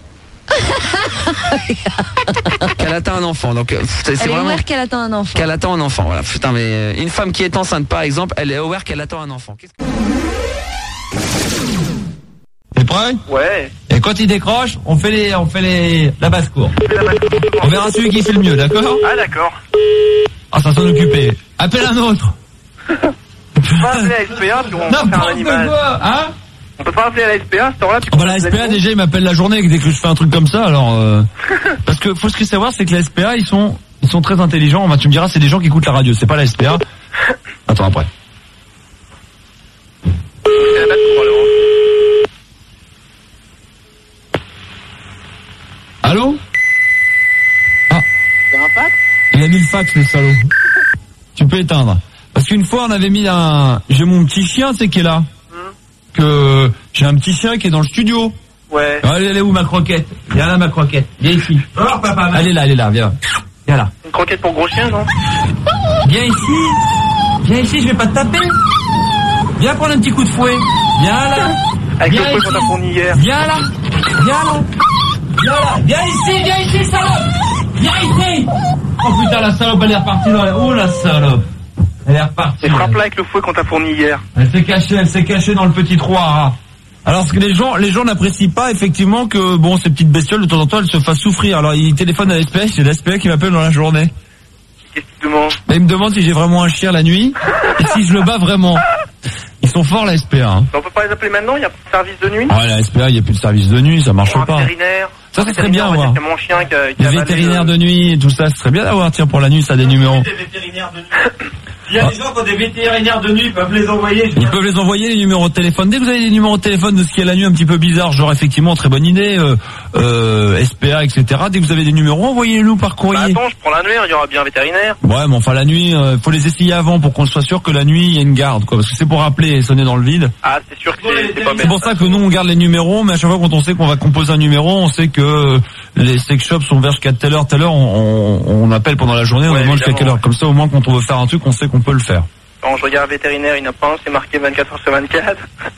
B: Qu'elle attend un enfant. Donc c'est, c'est
I: elle est
B: vraiment
I: aware qu'elle attend un enfant.
B: Qu'elle attend un enfant. Voilà. Putain, mais une femme qui est enceinte, par exemple, elle est aware qu'elle attend un enfant. Qu'est-ce que...
N: T'es prêt?
J: Ouais.
N: Et quand il décroche, on fait les, on fait les, la basse-cour. On verra celui qui fait le mieux, d'accord?
J: Ah d'accord.
N: Ah, ça s'en occuper. Appelle un autre.
J: On peut pas appeler à la S P A puis on va faire un animal.
N: Quoi, hein?
J: On peut pas appeler à la S P A, ce temps-là tu
N: oh bah la S P A déjà il m'appelle la journée dès que je fais un truc comme ça, alors euh... parce que faut ce qu'il savoir c'est que la S P A ils sont ils sont très intelligents. Bah, tu me diras c'est des gens qui écoutent la radio, c'est pas la S P A. Attends après. Allô? Ah.
J: C'est un fax?
N: Il a mis le fax le salaud. Tu peux éteindre. Parce qu'une fois on avait mis un, j'ai mon petit chien c'est qui est là. Que j'ai un petit chien qui est dans le studio.
J: Ouais.
N: Allez, elle est où ma croquette? Viens là ma croquette. Viens ici. Alors papa. Elle est là, elle est là, viens. Viens là.
J: Une croquette pour gros chien, non?
N: Viens ici. Viens ici, je vais pas te taper. Viens prendre un petit coup de fouet. Viens là.
J: Avec
N: viens
J: le fouet qu'on t'a fourni hier.
N: Viens là. Viens là. Viens là. Viens ici, viens ici, salope. Viens ici. Oh putain, la salope, elle est repartie dans la... Oh la salope. Elle est repartie.
J: Et frappe-la avec le fouet qu'on t'a fourni hier.
N: Elle s'est cachée, elle s'est cachée dans le petit trou à rat. Alors, ce que les gens, les gens n'apprécient pas, effectivement, que, bon, ces petites bestioles, de temps en temps, elles se fassent souffrir. Alors, ils téléphonent à l'S P A, c'est l'S P A qui m'appelle dans la journée.
J: Qu'est-ce qu'il te demande?
N: Bah, il me demande si j'ai vraiment un chien la nuit, et si je le bats vraiment. Ils sont forts, la S P A, hein.
J: On peut pas les appeler maintenant, il y a plus de service de nuit?
N: Ouais, la S P A, il y a plus de service de nuit, ça marche
J: pour
N: pas.
J: Un vétérinaire.
N: Ça, ça serait bien, moi.
J: C'est mon chien qui a, qui
N: les
J: a
N: vétérinaires
J: avalé,
N: de nuit et tout ça, ce serait bien d'avoir, tiens, pour la nuit, ça, des numéros.
O: Des vétérinaires de nuit. Il y a des gens qui ont des vétérinaires de nuit, ils peuvent les envoyer.
N: Ils peuvent les envoyer, les numéros de téléphone. Dès que vous avez des numéros de téléphone de ce qui est la nuit un petit peu bizarre, genre effectivement, très bonne idée, euh, euh, S P A, et cetera. Dès que vous avez des numéros, envoyez-les-nous par courrier.
J: Bah attends, je prends la nuit, il y aura bien un vétérinaire.
N: Ouais, mais enfin la nuit, euh, faut les essayer avant pour qu'on soit sûr que la nuit, il y a une garde, quoi. Parce que c'est pour appeler et sonner dans le vide.
J: Ah, c'est sûr que c'est, c'est pas
N: C'est pour ça que nous, on garde les numéros, mais à chaque fois quand on sait qu'on va composer un numéro, on sait que les sex shops sont ouverts jusqu'à telle heure, telle heure, on, on, on appelle pendant la journée, on
J: ouais,
N: demande jusqu'à quelle heure. Comme ça, au moins, quand on veut faire un truc, on sait qu'on peut le faire.
J: Quand je regarde vétérinaire, il n'a pas un, c'est marqué vingt-quatre heures sur vingt-quatre.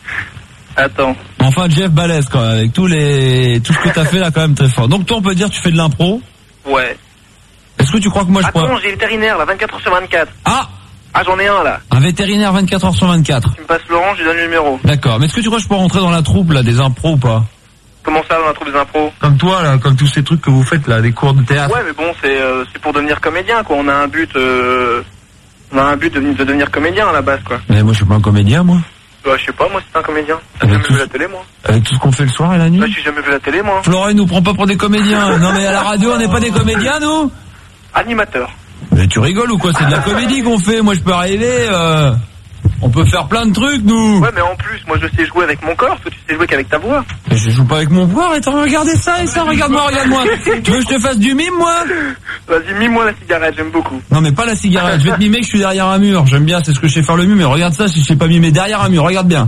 J: Attends.
N: Enfin, Jeff balèze, quand même, avec tous les, tout ce que t'as fait là, quand même, très fort. Donc, toi, on peut dire, tu fais de l'impro.
J: Ouais.
N: Est-ce que tu crois que moi, je
J: Attends,
N: pourrais...
J: j'ai vétérinaire, là, vingt-quatre heures sur vingt-quatre.
N: Ah!
J: Ah, j'en ai un, là.
N: Un vétérinaire vingt-quatre heures sur vingt-quatre.
J: Tu me passes Laurent, je lui donne le numéro.
N: D'accord. Mais est-ce que tu crois que je peux rentrer dans la troupe, là, des impros ou pas?
J: Comment ça, dans la troupe des impros?
N: Comme toi, là, comme tous ces trucs que vous faites, là, des cours de théâtre.
J: Ouais, mais bon, c'est, euh, c'est pour devenir comédien, quoi. On a un but, euh, on a un but de, de devenir comédien, à la base, quoi.
N: Mais moi, je suis pas un comédien, moi.
J: Bah, je sais pas, moi, c'est un comédien. J'ai
N: Avec
J: jamais
N: tout...
J: vu la télé, moi.
N: Avec tout ce qu'on fait le soir et la nuit?
J: Bah, j'ai jamais vu la télé, moi.
N: Florent, il nous prend pas pour des comédiens. Non, mais à la radio, on n'est pas des comédiens, nous?
J: Animateur.
N: Mais tu rigoles ou quoi? C'est de la comédie qu'on fait. Moi, je peux arriver, euh... on peut faire plein de trucs, nous.
J: Ouais, mais en plus, moi, je sais jouer avec mon corps, toi, tu sais jouer qu'avec ta voix.
N: Mais je joue pas avec mon voix, attends, regardez ça, et ça, regarde-moi, regarde-moi. Tu veux que je te fasse du mime, moi?
J: Vas-y, mime-moi la cigarette, j'aime beaucoup.
N: Non, mais pas la cigarette, je vais te mimer que je suis derrière un mur. J'aime bien, c'est ce que je sais faire le mieux, mais regarde ça, si je sais pas mimer derrière un mur, regarde bien.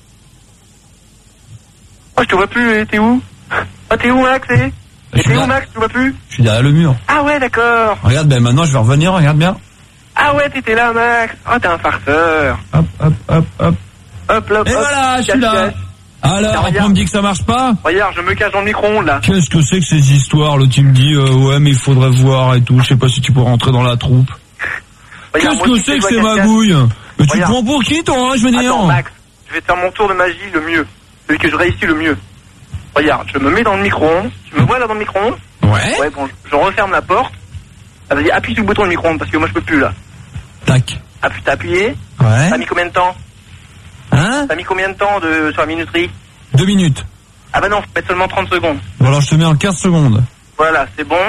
J: Oh, je te vois plus, t'es où? Ah, t'es où, Max, eh? Et t'es où, Max, tu vois plus?
N: Je suis derrière le mur.
J: Ah ouais, d'accord.
N: Regarde, ben maintenant, je vais revenir, regarde bien.
J: Ah ouais, t'étais là, Max. Ah, oh, t'es un farceur.
N: Hop, hop, hop, hop.
J: Hop, hop,
N: et
J: hop.
N: voilà, je suis là. Alors, après on me dit que ça marche pas?
J: Regarde, je me cache dans le micro-ondes, là.
N: Qu'est-ce que c'est que ces histoires? L'autre, il me dit, euh, ouais, mais il faudrait voir et tout. Je sais pas si tu pourrais rentrer dans la troupe. Qu'est-ce que c'est que ces magouilles? Mais tu te prends pour qui, toi, hein, je veux dire?
J: Attends, Max, je vais te faire mon tour de magie le mieux. Celui que je réussis le mieux. Regarde, je me mets dans le micro-ondes. Tu me vois là dans le micro-ondes?
N: Ouais.
J: Ouais, bon, je referme la porte. Ah, vas-y, appuie sur le bouton du micro-ondes parce que moi je peux plus là.
N: Tac.
J: Appuie, t'as appuyé?
N: Ouais.
J: T'as mis combien de temps?
N: Hein?
J: T'as mis combien de temps de, sur la minuterie?
N: Deux minutes.
J: Ah bah non, faut mettre seulement trente secondes.
N: Bon alors je te mets en quinze secondes.
J: Voilà, c'est bon.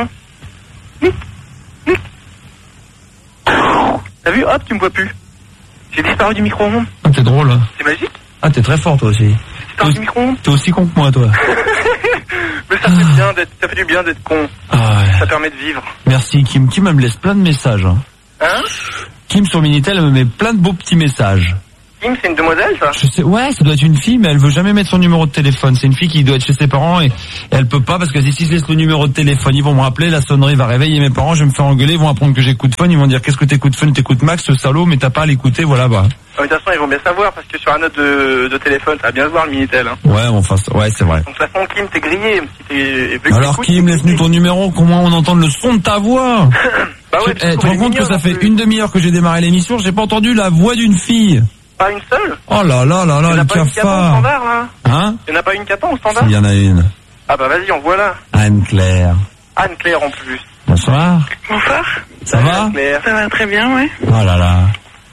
J: T'as vu? Hop, tu me vois plus. J'ai disparu du micro-ondes.
N: Ah, t'es drôle. Hein.
J: C'est magique.
N: Ah, t'es très fort toi aussi.
J: J'ai disparu du micro-ondes.
N: T'es aussi con que moi, toi.
J: Mais ça fait bien d'être, ça fait du bien d'être con.
N: Ah ouais.
J: Ça permet de vivre.
N: Merci Kim. Kim me laisse plein de messages. Hein,
J: hein?
N: Kim sur Minitel elle me met plein de beaux petits messages.
P: Kim, c'est une demoiselle, ça?
N: Je sais, ouais, ça doit être une fille, mais elle veut jamais mettre son numéro de téléphone. C'est une fille qui doit être chez ses parents et, et elle peut pas parce que si je laisse le numéro de téléphone, ils vont me rappeler, la sonnerie va réveiller mes parents, je vais me faire engueuler, ils vont apprendre que j'écoute Fun, ils vont dire qu'est-ce que t'écoutes Fun, t'écoutes Max, ce salaud, mais t'as pas à l'écouter, voilà, bah.
P: De toute façon, ils vont bien savoir parce que sur un autre de, de téléphone, ça va bien se voir le Minitel. Hein.
N: Ouais, bon, enfin, ouais, c'est vrai.
P: Donc de toute façon, Kim, t'es grillé. Si t'es... vu que
N: Alors
P: t'écoutes,
N: Kim, laisse-nous ton numéro, comment on entend le son de ta voix?
P: Bah ouais,
N: eh, tu te rends compte que ça fait une demi-heure que j'ai démarré l'émission, j'ai pas entendu la voix d'une fille.
P: Pas une seule?
N: Oh là là là là,
P: il y en a
N: le
P: pas une qui attend au
N: cafard.
P: standard, là?
N: Hein?
P: Il y en a pas une qui attend au standard?
N: Il y en a une.
P: Ah bah vas-y, on voit là.
N: Anne-Claire.
P: Anne-Claire en plus.
N: Bonsoir.
C: Bonsoir.
N: Ça va?
P: Anne-Claire.
C: Ça va très bien, ouais.
N: Oh là là.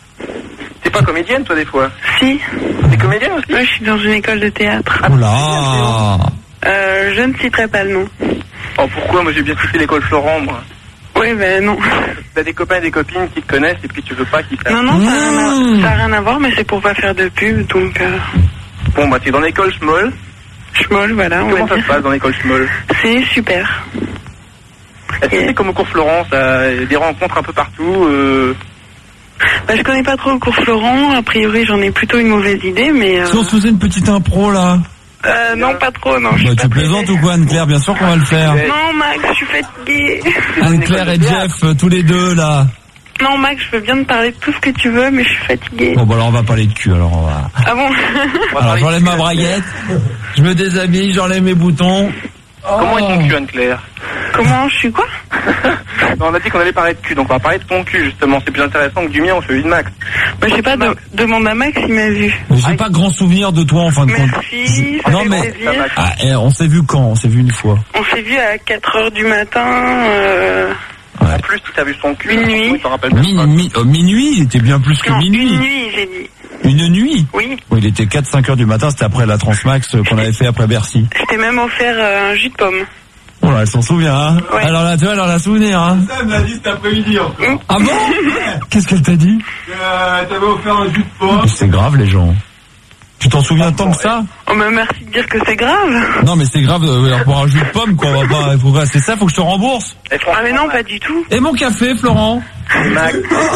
P: T'es pas comédienne, toi, des fois?
C: Si.
P: T'es comédienne aussi?
C: Ouais, je suis dans une école de théâtre.
N: Oh là.
C: Euh, je ne citerai pas le nom.
P: Oh, pourquoi? Moi, j'ai bien cité l'école Florent, moi.
C: Oui, ben non.
P: T'as des copains et des copines qui te connaissent et puis tu veux pas qu'ils sachent.
C: Non, non, ça n'a rien, à- ça a rien à voir, mais c'est pour pas faire de pub, donc... Euh...
P: Bon, bah, t'es dans l'école Schmoll.
C: Schmoll, voilà, on
P: Comment
C: va
P: ça
C: dire.
P: se passe dans l'école Schmoll?
C: C'est super.
P: Est-ce que c'est comme au cours Florent, ça, y a des rencontres un peu partout euh...
C: Bah, je connais pas trop le cours Florent, a priori j'en ai plutôt une mauvaise idée, mais... Euh...
N: Si on se faisait une petite impro là.
C: Euh, non, pas trop, non. je
N: Bah,
C: suis
N: tu
C: pas
N: plaisantes ou quoi, Anne-Claire? Bien sûr qu'on va le faire.
C: Non, Max, je suis fatiguée.
N: Anne-Claire et Jeff, euh, tous les deux là.
C: Non, Max, je veux bien te parler de tout ce que tu veux, mais je suis fatiguée.
N: Bon, bah alors on va parler de cul, alors on va.
C: Ah bon?
N: Alors j'enlève ma braguette, je me déshabille, j'enlève mes boutons.
P: Comment est ton cul, Anne-Claire?
C: Comment je suis quoi?
P: Non, on a dit qu'on allait parler de cul, donc on va parler de ton cul, justement. C'est plus intéressant que du mien ou celui de Max.
C: Bah, je sais pas, de- demande à Max, il m'a vu.
N: Mais j'ai pas grand souvenir de toi en fin de compte.
C: Merci, ça
N: Non
C: fait
N: mais
C: plaisir.
N: ah, eh, on s'est vu quand? On s'est vu une fois.
C: On s'est vu à quatre heures du matin, euh...
P: En plus, si t'as vu son cul,
C: Minuit.
P: il t'en rappelle pas.
N: Mi- mi- oh, minuit, il était bien plus que
C: non,
N: minuit.
C: une nuit, j'ai dit.
N: Une nuit?
C: Oui.
N: Oui, il était quatre cinq heures du matin, c'était après la Transmax euh, qu'on avait fait après Bercy.
C: Je t'ai même offert euh, un jus de pomme.
N: Oh là, elle s'en souvient, hein.
C: Ouais.
N: Alors là, tu vois, elle en a souvenir, hein.
O: Ça, elle me l'a dit cet après-midi encore.
N: Ah bon? Qu'est-ce qu'elle t'a dit?
O: Euh, t'avais offert un jus de pomme.
N: Mais c'est grave, les gens. Tu t'en souviens tant que ça?
C: Oh, bah, merci de dire que c'est grave.
N: Non, mais c'est grave, euh, pour un jus de pomme, quoi, on va pas, faut pas- c'est ça, faut que je te rembourse.
C: Ah, mais non, pas du tout.
N: Et mon café, Florent?
P: Max.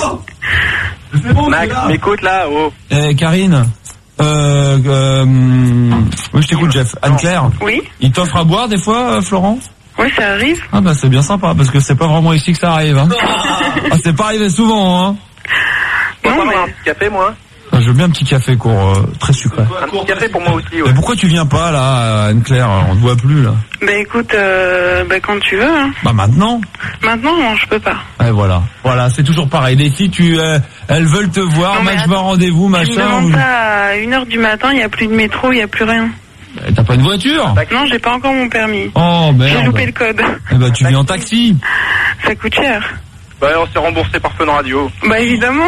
P: Max, m'écoute là, oh.
N: Eh, Karine? Euh, euh, oui, je t'écoute, Jeff. Anne-Claire?
C: Oui.
N: Il t'offre à boire des fois, euh, Florent?
C: Oui, ça arrive.
N: Ah bah c'est bien sympa, parce que c'est pas vraiment ici que ça arrive, hein. Ah, c'est pas arrivé souvent, hein.
P: Moi, pas un petit café, moi.
N: Ah, je veux bien un petit café court, euh, très sucré.
P: Un petit café pour moi aussi, ouais.
N: Mais pourquoi tu viens pas, là, Anne-Claire? On te voit plus, là.
C: Bah, écoute, euh, bah, quand tu veux, hein.
N: Bah maintenant.
C: Maintenant, non, je peux pas.
N: Et voilà. Voilà, c'est toujours pareil. Les filles, tu, euh, elles veulent te voir,
C: Non, mais
N: Max va rendez-vous,
C: Tu me
N: machin.
C: demandes
N: ou-
C: ça à une heure du matin, il n'y a plus de métro, il n'y a plus rien.
N: Eh, T'as pas une voiture?
C: Non, j'ai pas encore mon permis.
N: Oh,
C: J'ai
N: merde.
C: loupé le code.
N: Eh bah, tu viens en taxi.
C: Ça coûte cher.
P: Bah, on s'est remboursé par Fun Radio.
C: Bah, évidemment.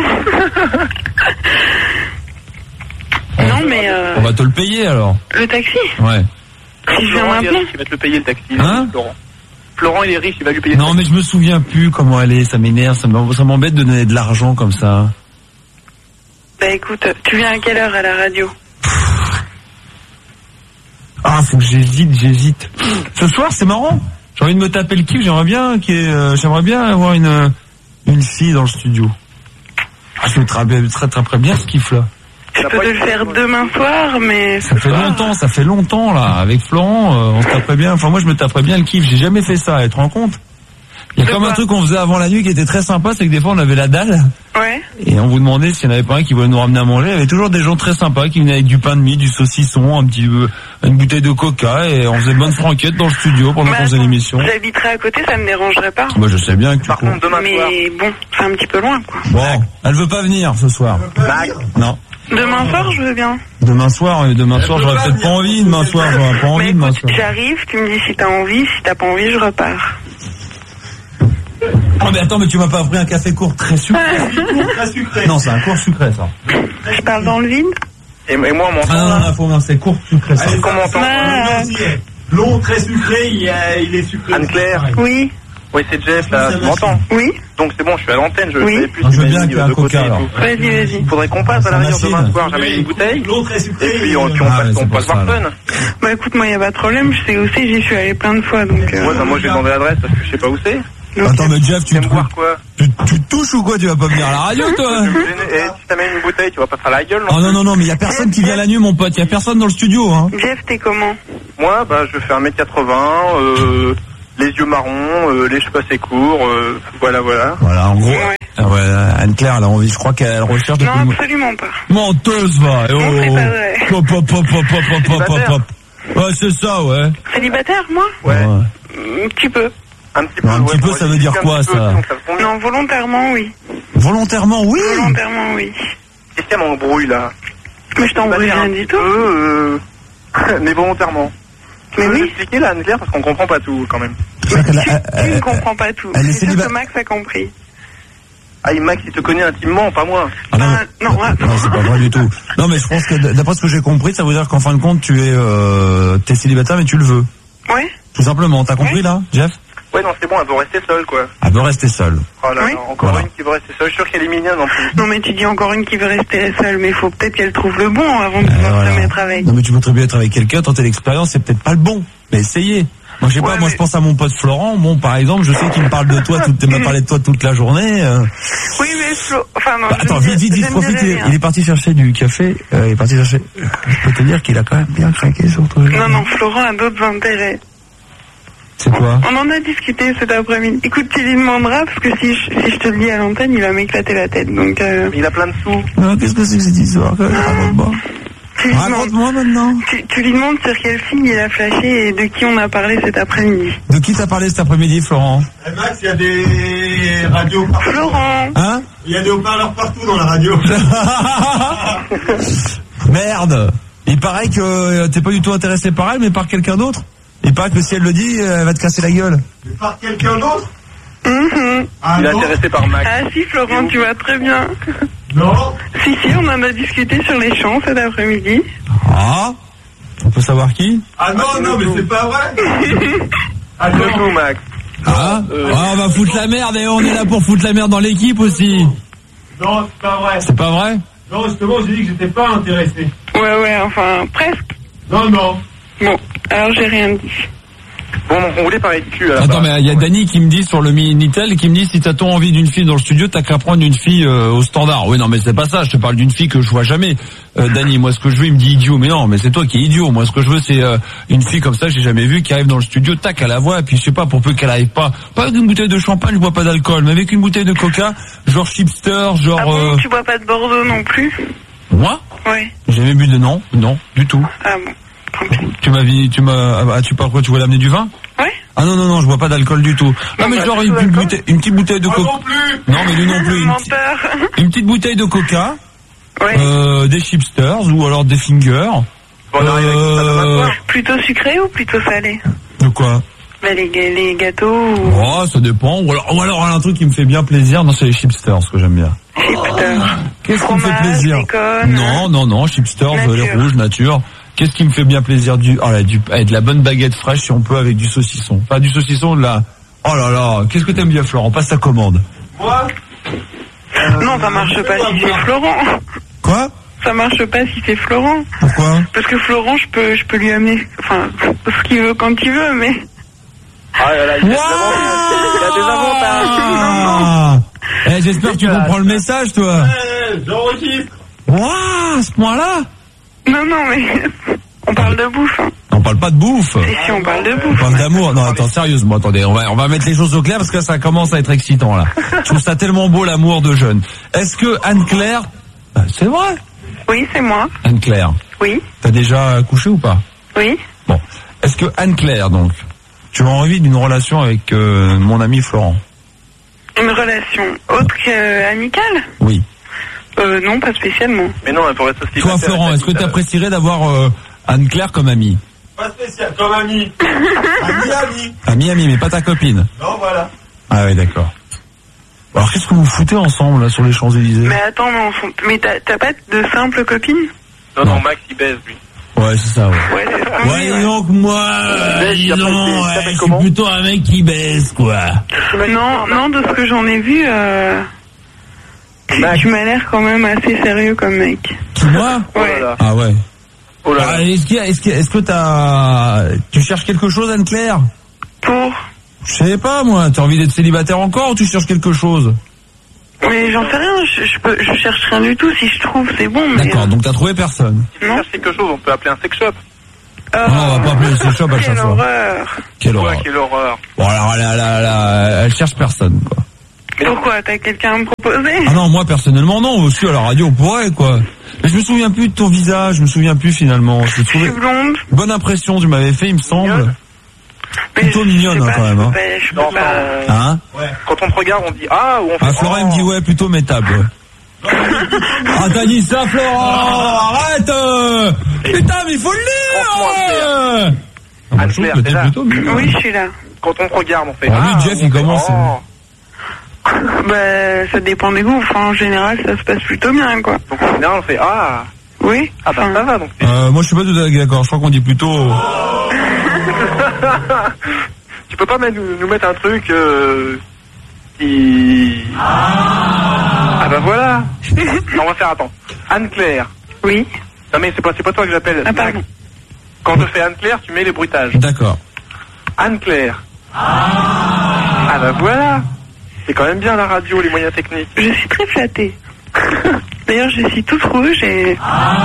C: Non, mais euh,
N: On va te le payer, alors.
C: le taxi,
N: Ouais.
C: si je viens
P: Florent, il est
C: maintenant.
P: riche, il va te le payer, le taxi.
N: Hein?
P: Florent. Florent, il est riche, il va lui payer le
N: Non, mais je me souviens plus comment elle est, ça m'énerve, ça m'em- ça m'embête de donner de l'argent comme ça.
C: Bah, écoute, tu viens à quelle heure à la radio?
N: Ah, faut que j'hésite, j'hésite. Ce soir, c'est marrant. J'ai envie de me taper le kiff, j'aimerais bien qu'il y ait, euh, j'aimerais bien avoir une, euh, une fille dans le studio. Ah, je me trappe- très très bien ce kiff là.
C: Je peux te le faire demain soir, mais
N: Ça fait longtemps, ça fait longtemps là. Avec Florent, euh, on se taperait bien. Enfin, moi, je me taperais bien le kiff. J'ai jamais fait ça. Tu te rends compte? Il y a comme un truc qu'on faisait avant la nuit qui était très sympa, c'est que des fois on avait la dalle.
C: Ouais.
N: Et on vous demandait s'il n'y en avait pas un qui voulait nous ramener à manger. Il y avait toujours des gens très sympas qui venaient avec du pain de mie, du saucisson, un petit, euh, une bouteille de coca, et on faisait bonne franquette dans le studio pendant qu'on faisait l'émission.
C: j'habiterai à côté, ça me dérangerait pas.
N: Moi, je sais bien que tu cours.
C: Mais bon, c'est un petit peu loin, quoi.
N: Bon, elle veut pas venir ce soir. Non.
C: Demain soir, je veux bien.
N: Demain soir, euh, demain soir, j'aurais peut-être pas envie. Demain soir, j'aurais pas envie demain soir.
C: J'arrive, tu me dis si t'as envie, si t'as pas envie, je repars.
N: Oh mais attends, mais tu m'as pas pris un café court très sucré.
O: Très sucré.
N: Non, c'est un court sucré ça.
C: Je parle dans le vide.
P: Et, et moi, on m'entend.
N: Ah non, non, non, faut, non, c'est court sucré ça.
O: Allez,
P: Comment on m'entend?
C: Ah,
O: Long, très sucré, il, est- il est sucré.
P: Anne-Claire.
C: oui,
P: Oui, c'est Jeff, là. Tu m'entends?
C: oui.
P: Donc c'est bon, je suis à l'antenne, je
C: Oui.
P: savais plus
N: Ah, je
P: si
N: veux
P: tu
N: bien
P: m'as
N: qu'il
P: mis
N: y ait un
P: de côté
N: coca,
P: et
N: alors.
P: tout.
C: Vas-y, vas-y.
P: Il faudrait qu'on passe à la rigueur
N: Machine.
P: demain soir, j'amène une bouteille.
O: Long, très sucré.
P: Et puis on, puis on
N: Ah,
P: passe,
N: ouais,
P: on
N: c'est
P: passe
N: pour
P: voir
N: ça,
P: Fun.
C: Bah écoute, moi y a pas de problème, je sais où c'est, j'y suis allé plein de fois, donc. Euh...
P: Ouais, bah moi j'ai demandé l'adresse parce que je sais pas où c'est.
N: Attends, mais Jeff, tu,
P: T'aimes boire quoi?
N: tu, tu touches douche ou quoi? Tu vas pas venir à la radio, toi?
P: Et si t'amènes une bouteille, tu vas pas faire la gueule,
N: Oh non, non, non, mais y a personne qui vient la nuit, mon pote. Y a personne dans le studio, hein.
C: Jeff, t'es comment?
P: Moi, bah, je fais un mètre quatre-vingts, euh, les yeux marrons, euh, les cheveux assez courts, euh, voilà, voilà.
N: Voilà, en gros. Ouais. Ah ouais, Anne-Claire, elle a envie, je crois qu'elle recherche depuis...
C: Non, absolument pas.
N: Menteuse, va. Oh,
C: non, c'est pas vrai.
N: Pop, pop, pop, pop, pop, pop, pop, pop. Ouais, c'est ça, ouais.
C: Célibataire, moi?
P: Ouais.
C: Un petit peu.
P: Un petit peu,
N: un petit peu, ça veut dire quoi, ça?
C: Non, volontairement, oui.
N: Volontairement, oui?
C: Volontairement, oui.
P: Qu'est-ce qu'il y a m'embrouille, là?
C: Mais je t'embrouille rien du tout.
P: Euh, euh... Mais volontairement. Tu
C: mais
P: peux
C: oui.
P: nous expliquer, là, Anne-Claire, parce qu'on comprend pas tout, quand même.
C: Mais tu, tu ne comprends pas tout.
N: Elle est
C: C'est sûr
N: célibataire.
C: que Max a compris.
P: Ah, et Max, il te connaît intimement, pas moi.
N: Ah non,
C: Ah, non, ah,
N: non, c'est pas vrai du tout. Non, mais je pense que d'après ce que j'ai compris, ça veut dire qu'en fin de compte, tu es, euh, t'es célibataire, mais tu le veux.
C: Ouais.
N: Tout simplement. T'as compris, là, Jeff?
P: Ouais, non, c'est bon, elle veut rester seule, quoi.
N: Elle veut rester seule.
P: Oh là
C: Oui.
P: là, encore
N: Voilà.
P: une qui veut rester seule. Je suis sûr qu'elle est mignonne, en plus.
C: Non, mais tu dis encore une qui veut rester seule, mais il faut peut-être qu'elle trouve le bon avant de pouvoir
N: voilà.
C: se mettre avec.
N: Non, mais tu peux très bien être avec quelqu'un, tenter l'expérience, c'est peut-être pas le bon. Mais essayez. Moi, je sais
C: Ouais,
N: pas, moi,
C: mais-
N: je pense à mon pote Florent. Bon, par exemple, je sais qu'il me parle de toi, toute, il m'a parlé de toi toute la journée. euh.
C: Oui, mais Flo... Enfin, non,
N: Bah,
C: je
N: attends,
C: ne
N: vite, vite,
C: dis-
N: vite,
C: je ne
N: profite.
C: dirai
N: Il est,
C: rien.
N: il est parti chercher du café. Euh, il est parti chercher. Je peux te dire qu'il a quand même bien craqué sur toi.
C: Non, non, Florent a d'autres intérêts.
N: C'est quoi?
C: On en a discuté cet après-midi. Écoute, tu lui demanderas, parce que si je, si je te le dis à l'antenne, il va m'éclater la tête. Donc, euh...
P: Il a plein de sous.
N: Non, qu'est-ce que c'est que cette histoire? Raconte-moi.
C: tu, lui demandes,
N: Raconte-moi maintenant.
C: tu, tu lui demandes sur quelle fille il a flashé et de qui on a parlé cet après-midi.
N: De qui t'as parlé cet après-midi, Florent?
O: Eh Max, il y a des radios partout.
C: Florent.
N: Hein?
O: Il y a des haut-parleurs partout dans la radio.
N: Merde. Il paraît que euh, t'es pas du tout intéressé par elle, mais par quelqu'un d'autre. Il paraît que si elle le dit, euh, elle va te casser la gueule.
O: Mais par quelqu'un d'autre?
C: Mhm.
O: Ah
P: Il est
O: non?
P: intéressé par Max.
C: Ah si, Florent, tu vas très bien.
O: Non?
C: Si, si, on en a discuté sur les champs cet après-midi.
N: Ah? On peut savoir qui?
O: Ah non, non, mais c'est pas vrai. Ah
P: Le
O: non.
P: tout, Max.
N: Ah,
P: Euh,
N: ah, on va foutre la merde et on est là pour foutre la merde dans l'équipe aussi.
O: Non, c'est pas vrai.
N: C'est pas vrai?
O: Non, justement, j'ai dit que j'étais pas intéressé.
C: Ouais, ouais, enfin, presque.
O: Non, non.
C: Bon, alors j'ai rien dit.
P: Bon, donc, on voulait parler de cul, là.
N: Attends, mais il y a Dany qui me dit sur le Minitel, qui me dit si t'as trop envie d'une fille dans le studio, t'as qu'à prendre une fille euh, au standard. Oui, non, mais c'est pas ça. Je te parle d'une fille que je vois jamais. Euh, Dany, moi, ce que je veux, il me dit idiot. Mais non, mais c'est toi qui es idiot. Moi, ce que je veux, c'est euh, une fille comme ça, j'ai jamais vu, qui arrive dans le studio, tac, à la voix, et puis je sais pas, pour peu qu'elle arrive pas, pas avec une bouteille de champagne, je bois pas d'alcool, mais avec une bouteille de coca, genre chipster, genre.
C: Ah bon,
N: euh,
C: tu bois pas de Bordeaux non plus?
N: Moi,
C: Ouais.
N: j'ai jamais bu de non, non, du tout.
C: Ah bon, tant pis.
N: Tu m'as dit, tu m'as, ah, tu parles quoi? Tu voulais amener du vin?
C: Ouais.
N: Ah non non non, je bois pas d'alcool du tout. Non, mais
C: bah,
N: genre
C: du
N: une
C: tout
N: petite
C: d'alcool
N: bouteille, une petite bouteille de
O: Moi
N: coca.
O: non plus.
N: Non mais lui non plus. Une, petite-
C: Menteur.
N: une petite bouteille de coca,
C: Ouais.
N: euh, des chipsters ou alors des fingers.
P: Bon, on arrive avec ça demain
N: Euh,
P: soir.
C: Plutôt sucré ou plutôt salé?
N: de quoi?
C: Bah, les, ga- les gâteaux ou...
N: Oh, ça dépend. Ou alors, ou alors un truc qui me fait bien plaisir, non, c'est les chipsters, ce que j'aime bien.
C: Chipster.
N: Qu'est-ce qui me fait
C: Fromage,
N: plaisir?
C: bacon.
N: Non non non, chipsters,
C: Nature.
N: les rouges, nature. Qu'est-ce qui me fait bien plaisir? Du, oh là, du, eh, de la bonne baguette fraîche si on peut avec du saucisson. Pas du saucisson, de la. Oh là là, qu'est-ce que t'aimes bien, Florent? Passe ta commande.
O: Moi?
C: Non, ça marche pas si c'est Florent.
N: Quoi?
C: Ça marche pas si c'est Florent.
N: Pourquoi?
C: Parce que Florent, je peux, je peux lui amener, enfin, ce qu'il veut quand il veut, mais...
P: Ah là là, il a des avantages. Il a des avantages.
N: Ah. Eh, j'espère que tu comprends le message, toi.
O: Eh, j'enregistre.
N: Waouh, à ce point-là?
C: Non, non, mais... On parle de bouffe, hein.
N: On parle pas de bouffe.
C: Et si on parle de
N: On
C: bouffe?
N: parle d'amour. Non, attends, sérieusement, attendez, on va, on va mettre les choses au clair parce que ça commence à être excitant, là. Je trouve ça tellement beau, l'amour de jeunes. Est-ce que Anne-Claire, ah, c'est vrai?
C: Oui, c'est moi.
N: Anne-Claire,
C: Oui,
N: t'as déjà couché ou pas?
C: oui.
N: Bon. Est-ce que Anne-Claire, donc, tu as envie d'une relation avec euh, mon ami Florent?
C: Une relation autre qu'amicale?
N: Oui.
C: Euh, non, pas spécialement.
P: Mais non, elle pourrait être aussi.
N: Toi, Florent, est-ce que tu apprécierais d'avoir euh, Anne-Claire comme amie?
O: Pas spécial, comme ami. Ami, ami.
N: Amie, amie, mais pas ta copine.
O: Non, voilà.
N: Ah oui, d'accord. Alors, qu'est-ce que vous foutez ensemble, là, sur les Champs-Élysées?
C: Mais attends, mais, on s'en- mais t'as t'as pas de simple copine?
P: Non, non, Max, il baise, lui.
N: Ouais, c'est ça, ouais.
C: Ouais, c'est ce qu'on
N: Ouais,
C: dit,
N: dis
C: ouais.
N: donc, moi, euh, dis donc, ouais, je suis plutôt un mec qui baisse, quoi.
C: Non, non, de ce que j'en ai vu, euh... tu, tu m'as l'air quand même assez sérieux comme mec.
N: Qui, moi?
C: Ouais.
N: Ah ouais.
P: Oh là
N: Ah, est-ce qu'il y a, est-ce que, est-ce que t'as, tu cherches quelque chose, Anne-Claire?
C: Pour?
N: Je sais pas, moi, t'as envie d'être célibataire encore ou tu cherches quelque chose?
C: Mais j'en sais rien, je, je, peux, je cherche rien du tout. Si je trouve, c'est bon. Mais...
N: D'accord, donc t'as trouvé personne.
P: Si on cherche quelque chose, on peut appeler un sex shop.
C: Oh,
N: non, on va pas appeler le sex shop à chaque fois.
C: Horreur.
N: Quelle horreur.
P: Ouais, quelle horreur.
N: Bon alors là, là, là, elle cherche personne, quoi.
C: Pourquoi? T'as quelqu'un à me proposer?
N: Ah non, moi personnellement non, aussi à la radio on pourrait, quoi. Mais je me souviens plus de ton visage, je me souviens plus finalement. Je,
C: je suis blonde.
N: Bonne impression tu m'avais fait, il me semble. Plutôt mignonne hein, quand même. Hein.
C: Je peux pas.
N: Hein
P: ouais. Quand on te regarde, on dit ah ou on fait.
N: Ah Florent oh. me dit ouais, plutôt métable. Ouais. Ah t'as dit ça Florent, arrête euh putain mais il faut le lire. Ah, bah, je trouve que t'es plutôt mignonne.
C: Oui je suis là.
P: Quand on te regarde, on fait
N: ah.
P: Ah
N: lui Jeff il commence.
P: Oh.
C: Bah, ça dépend des goûts. Enfin, en général, ça se passe plutôt bien, quoi.
P: Donc, en général, on fait ah.
C: Oui.
P: Ah, bah, ça va, donc.
N: Euh, moi, je suis pas tout à fait d'accord. Je crois qu'on dit plutôt.
P: Tu peux pas nous, nous mettre un truc, euh, qui. Ah, bah, voilà. Non, on va faire, attends. Anne-Claire.
C: Oui.
P: Non, mais c'est pas, c'est pas toi que j'appelle.
C: Ah, pardon.
P: Quand je fais Anne-Claire, tu mets les bruitages.
N: D'accord.
P: Anne-Claire. Ah, bah, voilà. C'est quand même bien la radio, les moyens techniques.
C: Je suis très flattée. D'ailleurs, je suis toute rouge et...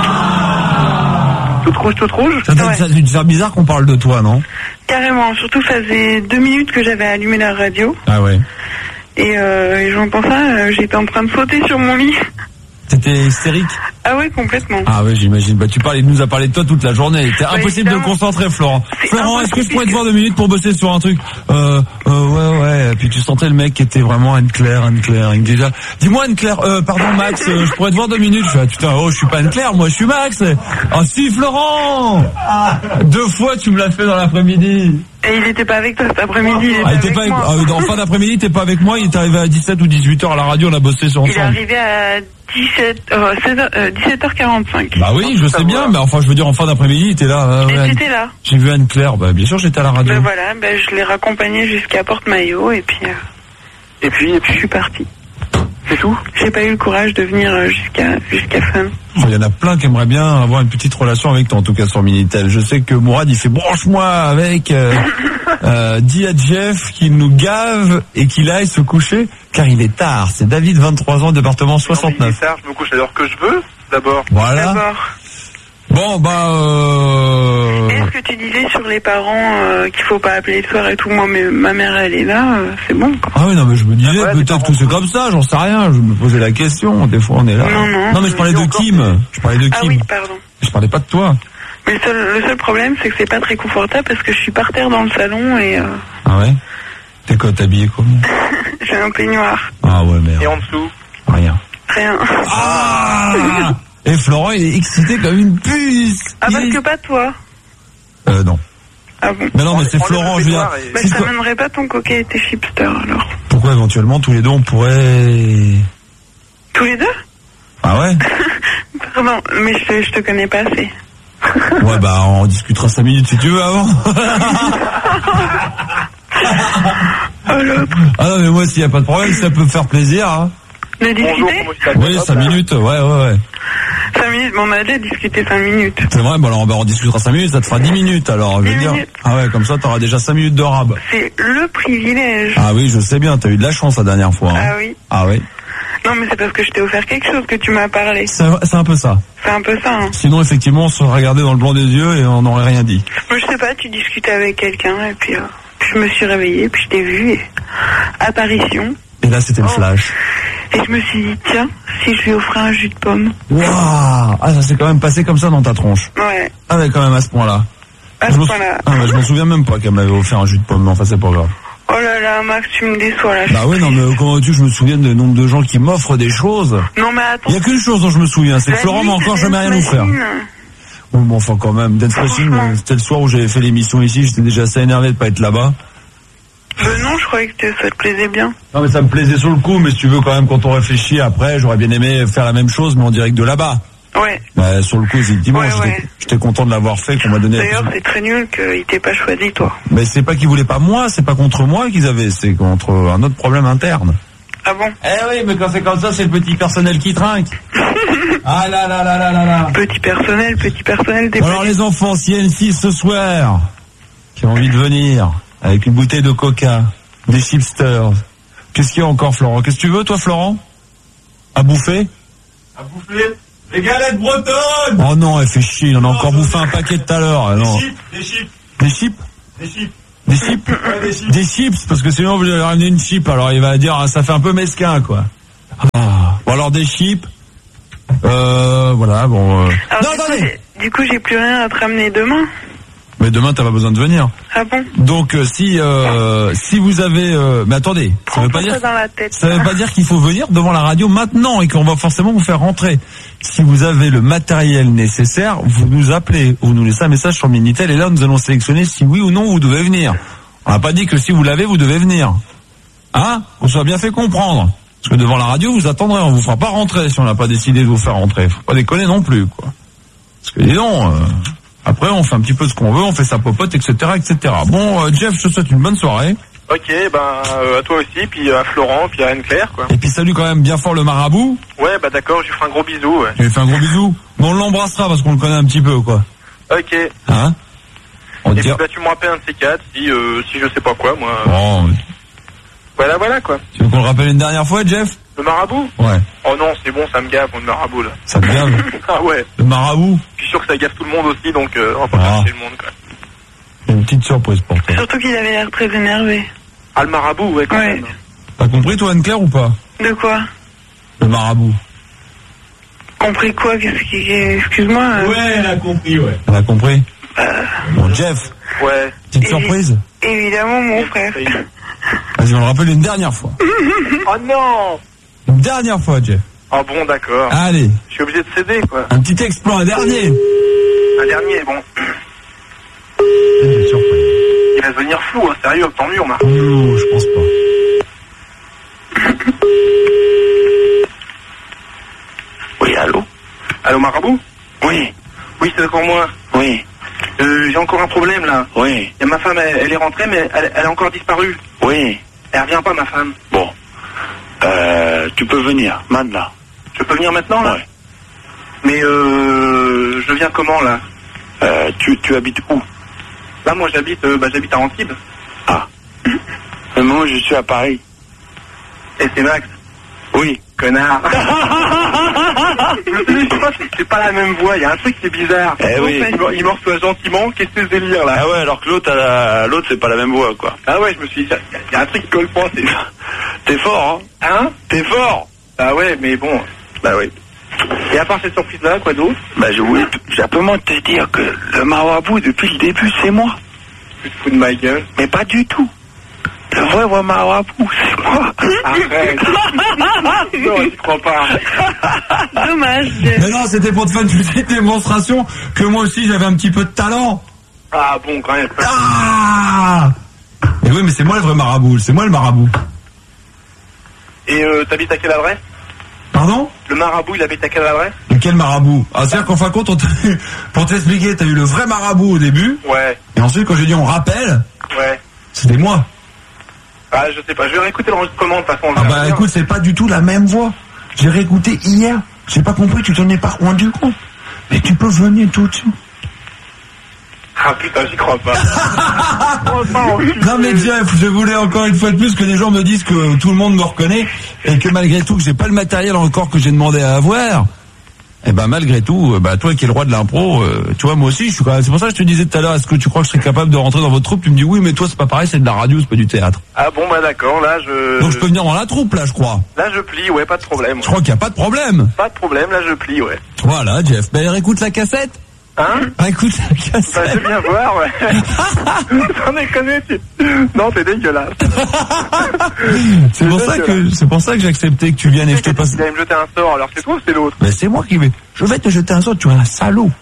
P: Toute rouge, toute rouge
N: Ça doit ouais. faire bizarre qu'on parle de toi, non?
C: Carrément, surtout ça faisait deux minutes que j'avais allumé la radio.
N: Ah ouais.
C: Et, euh, et j'entends ça, euh, j'étais en train de sauter sur mon lit.
N: T'étais hystérique?
C: Ah oui, complètement.
N: Ah oui, j'imagine. Bah, tu parlais, nous as parlé de toi toute la journée. C'était ouais, impossible de le concentrer, Florent. Florent, est-ce que je pourrais te voir deux minutes pour bosser sur un truc? Euh, euh, ouais, ouais. Et puis tu sentais le mec qui était vraiment Anne-Claire, Anne-Claire. Il me disait, dis-moi Anne-Claire, euh, pardon Max, euh, je pourrais te voir deux minutes. Je fais, ah, putain, oh, je suis pas Anne-Claire, moi je suis Max. Ah si, Florent! Deux fois tu me l'as fait dans l'après-midi.
C: Et il était pas avec toi cet après-midi, il était,
N: ah, il était
C: avec
N: pas
C: moi.
N: Avec, euh, en fin d'après-midi, il était pas avec moi, il est arrivé à dix-sept ou dix-huit heures à la radio, on a bossé sur ensemble.
C: Il est arrivé à dix-sept, euh, seize heures, euh, dix-sept heures quarante-cinq.
N: Bah oui, je sais bien, mais enfin je veux dire en fin d'après-midi, il était là. Euh,
C: et
N: ouais,
C: tu étais là.
N: J'ai vu Anne-Claire, bah bien sûr j'étais à la radio.
C: Bah voilà, bah je l'ai raccompagné jusqu'à Porte-Maillot et puis... Euh,
P: et puis, et puis
C: je suis partie.
P: C'est tout?
C: J'ai pas eu le courage de venir jusqu'à jusqu'à fin.
N: Il y en a plein qui aimeraient bien avoir une petite relation avec toi, en tout cas sur Minitel. Je sais que Mourad, il fait branche-moi avec, euh, euh, dis à Jeff qu'il nous gave et qu'il aille se coucher, car il est tard. C'est David, vingt-trois ans, département soixante-neuf.
P: Non, il est tard, je me couche à l'heure que je veux, d'abord.
N: Voilà.
C: D'abord.
N: Bon, bah, euh...
C: Est-ce que tu disais sur les parents euh, qu'il faut pas appeler le soir et tout? Moi, mais ma mère, elle est là, euh, c'est bon, quoi.
N: Ah oui, non, mais je me disais, ouais, peut-être que c'est comme ça, j'en sais rien, je me posais la question, des fois on est là.
C: Non, non.
N: Non, mais je parlais de Kim, je parlais de Kim.
C: Ah oui, pardon.
N: Je parlais pas de toi.
C: Mais le seul, le seul problème, c'est que c'est pas très confortable parce que je suis par terre dans le salon et... Euh...
N: Ah ouais? T'es quoi, t'es habillé comment?
C: J'ai un peignoir.
N: Ah ouais, merde.
P: Et en dessous?
N: Rien.
C: Rien.
N: Ah et Florent, il est excité comme une puce.
C: Ah,
N: il
C: parce
N: est...
C: que pas toi.
N: Euh, non.
C: Ah bon?
N: Mais non, mais c'est Florent, je veux dire.
C: Et... Bah, ça mènerait pas ton coquet et tes chipsters, alors.
N: Pourquoi éventuellement, tous les deux, on pourrait...
C: Tous les deux?
N: Ah ouais?
C: Pardon, mais je te, je te connais pas assez.
N: Ouais, bah, on discutera cinq minutes si tu veux avant.
C: Oh, l'autre.
N: Ah non, mais moi, s'il y a pas de problème, ça peut me faire plaisir, hein.
C: De discuter?
N: Oui, cinq minutes, ouais, ouais, ouais.
C: cinq minutes, bon, on a déjà discuté cinq minutes.
N: C'est vrai, bon alors on discutera cinq minutes, ça te fera dix minutes alors, je veux dire. Ah ouais, comme ça t'auras déjà cinq minutes de rab.
C: C'est le privilège.
N: Ah oui, je sais bien, t'as eu de la chance la dernière fois. Hein.
C: Ah oui.
N: Ah oui.
C: Non mais c'est parce que je t'ai offert quelque chose que tu m'as parlé.
N: C'est, c'est un peu ça.
C: C'est un peu ça, hein.
N: Sinon effectivement on se regardait dans le blanc des yeux et on n'aurait rien dit.
C: Moi je sais pas, tu discutais avec quelqu'un et puis, euh, puis je me suis réveillée, puis je t'ai vu et... apparition.
N: Et là c'était le
C: oh.
N: flash.
C: Et je me suis dit, tiens, si je lui offrais un jus de pomme.
N: Waouh. Ah, ça s'est quand même passé comme ça dans ta tronche.
C: Ouais.
N: Ah ouais, quand même à ce point-là.
C: À ce point-là.
N: Ah, bah, je m'en souviens même pas qu'elle m'avait offert un jus de pomme, mais enfin c'est pas grave.
C: Oh là là, Max, tu me déçois là.
N: Bah oui, non mais comment veux-tu, je me souviens du nombre de gens qui m'offrent des choses.
C: Non mais attends.
N: Il y a qu'une chose dont je me souviens, c'est que Florent m'a encore jamais rien offert. Oui, mais enfin quand même, Dance Machine, c'était le soir où j'avais fait l'émission ici, j'étais déjà assez énervé de pas être là-bas.
C: Euh, non, je croyais que ça te plaisait bien.
N: Non mais ça me plaisait sur le coup, mais si tu veux quand même quand on réfléchit après, j'aurais bien aimé faire la même chose mais en direct de là-bas.
C: Ouais.
N: Bah sur le coup effectivement,
C: ouais,
N: j'étais,
C: ouais.
N: j'étais content de l'avoir fait, qu'on m'a donné.
C: D'ailleurs c'est très nul qu'il t'ait pas choisi toi.
N: Mais c'est pas qu'ils voulaient pas moi, c'est pas contre moi qu'ils avaient, c'est contre un autre problème interne.
C: Ah bon?
N: Eh oui, mais quand c'est comme ça, c'est le petit personnel qui trinque. Ah là là là là là là.
C: Petit personnel, petit personnel. Des
N: bon, alors les enfants, s'il y a une fille ce soir qui a envie de venir avec une bouteille de coca, des chipsters, qu'est-ce qu'il y a encore Florent? Qu'est-ce que tu veux toi Florent? À bouffer?
O: À bouffer les galettes bretonnes.
N: Oh non, elle fait chier, on a encore bouffé un paquet tout à l'heure.
O: Des
N: Non.
O: chips, des chips,
N: Des chips?
O: des chips.
N: Des chips?
O: Ouais, des chips.
N: Des chips, parce que sinon vous allez ramener une chip, alors il va dire, ah, ça fait un peu mesquin, quoi. Ah. Bon alors des chips, euh, voilà, bon... Euh...
C: Alors,
N: Non,
C: du, coup,
N: attendez.
C: j'ai- du coup, j'ai plus rien à te ramener demain.
N: Mais demain t'as pas besoin de venir.
C: Ah bon?
N: Donc euh, si euh, si vous avez... Euh... Mais attendez, ça veut pas dire...
C: Ça dans la tête.
N: Ça veut pas dire qu'il faut venir devant la radio maintenant et qu'on va forcément vous faire rentrer. Si vous avez le matériel nécessaire, vous nous appelez, vous nous laissez un message sur Minitel et là nous allons sélectionner si oui ou non vous devez venir. On n'a pas dit que si vous l'avez, vous devez venir. Hein? Qu'on soit bien fait comprendre. Parce que devant la radio, vous attendrez, on vous fera pas rentrer si on n'a pas décidé de vous faire rentrer. Faut pas déconner non plus, quoi. Parce que dis donc, euh, après on fait un petit peu ce qu'on veut, on fait sa popote, et cetera, et cetera. Bon, euh, Jeff, je te souhaite une bonne soirée.
P: Ok, ben euh, à toi aussi, puis à Florent, puis à Anne-Claire, quoi.
N: Et puis salut quand même bien fort le marabout.
P: Ouais, bah d'accord, je lui ferai un gros bisou, ouais.
N: Je lui fais un gros bisou. Mais on l'embrassera parce qu'on le connaît un petit peu, quoi.
P: Ok.
N: Hein? On
P: Et
N: te
P: puis
N: dit...
P: bah tu me rappelles un de ces quatre, si, euh, si je sais pas quoi, moi.
N: Bon,
P: Voilà, voilà, quoi.
N: tu veux qu'on le rappelle une dernière fois, Jeff?
P: Le marabout?
N: Ouais.
P: Oh non, c'est bon, ça me gave, le marabout, là.
N: Ça te gave?
P: Ah ouais.
N: Le marabout?
P: Je suis sûr que ça gave tout le monde aussi, donc euh, on va pas
N: Ah.
P: faire chier le monde, quoi.
N: J'ai une petite surprise pour toi.
C: Surtout qu'il avait l'air très énervé.
P: Ah, le marabout, ouais, quand
C: Ouais.
P: même.
N: T'as compris, toi, Anne-Claire, ou pas?
C: De quoi?
N: Le marabout.
C: Compris quoi? Qu'est-ce qui... Excuse-moi. euh,
O: Ouais, elle a compris, ouais.
N: T'as compris? Bon, Jeff,
P: Ouais.
N: petite
C: Et-
N: surprise?
C: Évidemment, mon frère.
N: Vas-y, on le rappelle une dernière fois.
P: Oh non!
N: Une dernière fois, Jeff.
P: Ah bon, d'accord.
N: Allez,
P: Je suis obligé de céder, quoi.
N: un petit exploit, un dernier.
P: Un dernier, bon.
N: Une surprise.
P: Il va devenir fou, hein, sérieux, tant mieux, on m'a.
N: Oh, je pense pas.
P: Oui, allô? Allô, marabout? Oui. Oui, c'est encore moi. Oui. Euh, j'ai encore un problème, là. Oui. Et ma femme, elle, elle est rentrée, mais elle, elle a encore disparu. Oui. Elle revient pas, ma femme. Bon. Euh, tu peux venir, maintenant. Je peux venir maintenant, là? Oui. Mais, euh, je viens comment, là? Euh, tu, tu habites où? Là, moi, j'habite, euh, bah, j'habite à Antibes. Ah. Mais moi, je suis à Paris. Et c'est Max? Oui. Connard. Je me suis dit, je sais pas, c'est- c'est pas la même voix, il y a un truc qui est bizarre.
Q: Eh oui.
P: Il, me- il me reçoit gentiment, qu'est-ce que c'est ce délire là?
Q: Ah ouais, alors que l'autre, elle a- l'autre, c'est pas la même voix, quoi.
P: Ah ouais, je me suis dit, il y, a- il y a un truc qui colle pas, c'est...
Q: T'es fort, hein?
P: Hein?
Q: T'es fort!
P: Ah ouais, mais bon.
Q: Bah oui.
P: Et à part cette surprise-là, quoi d'autre?
Q: Bah je voulais t- simplement te dire que le marabout, depuis le début, c'est moi.
P: Tu te fous de ma gueule?
Q: Mais pas du tout. Le vrai, vrai marabout, c'est moi.
P: Arrête. Non, j'y crois pas.
C: Dommage, Jeff.
N: Mais non, c'était pour te faire une petite démonstration que moi aussi j'avais un petit peu de talent.
P: Ah bon, quand même.
N: Ah! Mais oui, mais c'est moi le vrai marabout, c'est moi le marabout.
P: Et euh, t'habites à quelle adresse?
N: Pardon?
P: Le marabout, il habite à quelle adresse?
N: Mais quel marabout? Ah, c'est-à-dire qu'en fin de compte, on t'a- pour t'expliquer, t'as eu le vrai marabout au début,
P: Ouais,
N: et ensuite quand j'ai dit on rappelle,
P: ouais.
N: c'était moi.
P: Ah, je sais pas, je vais réécouter l'enregistrement de toute façon. on
N: Ah
P: verra
N: bah
P: bien.
N: écoute, c'est pas du tout la même voix. J'ai réécouté hier, j'ai pas compris, tu t'en es pas rendu compte. Mais tu peux venir tout de suite.
P: Ah putain, j'y crois pas. Oh, non,
N: Non mais Jeff, je voulais encore une fois de plus que les gens me disent que tout le monde me reconnaît et que malgré tout que j'ai pas le matériel encore que j'ai demandé à avoir. Et ben malgré tout, bah toi qui es le roi de l'impro, euh, tu vois moi aussi, je suis quand même. C'est pour ça que je te disais tout à l'heure, est-ce que tu crois que je serais capable de rentrer dans votre troupe? Tu me dis oui, mais toi c'est pas pareil, c'est de la radio, c'est pas du théâtre.
P: Ah bon, bah d'accord, là je...
N: Donc je peux venir dans la troupe là, je crois.
P: Là je plie, ouais, pas de problème.
N: Je crois qu'il y a pas de problème.
P: Pas de problème, là je plie, ouais.
N: Voilà, Jeff. Ben écoute la cassette.
P: Hein?
N: Ah, écoute la cassette.
P: Bah je vais bien voir, ouais. T'en es connu, tu... Non, t'es dégueulasse.
N: C'est pour ça que c'est pour ça que j'ai accepté que tu viennes et je te passe.
P: Il allait me jeter un sort, alors c'est toi ou c'est l'autre?
N: Mais c'est moi qui vais. Je vais te jeter un sort, tu es un salaud.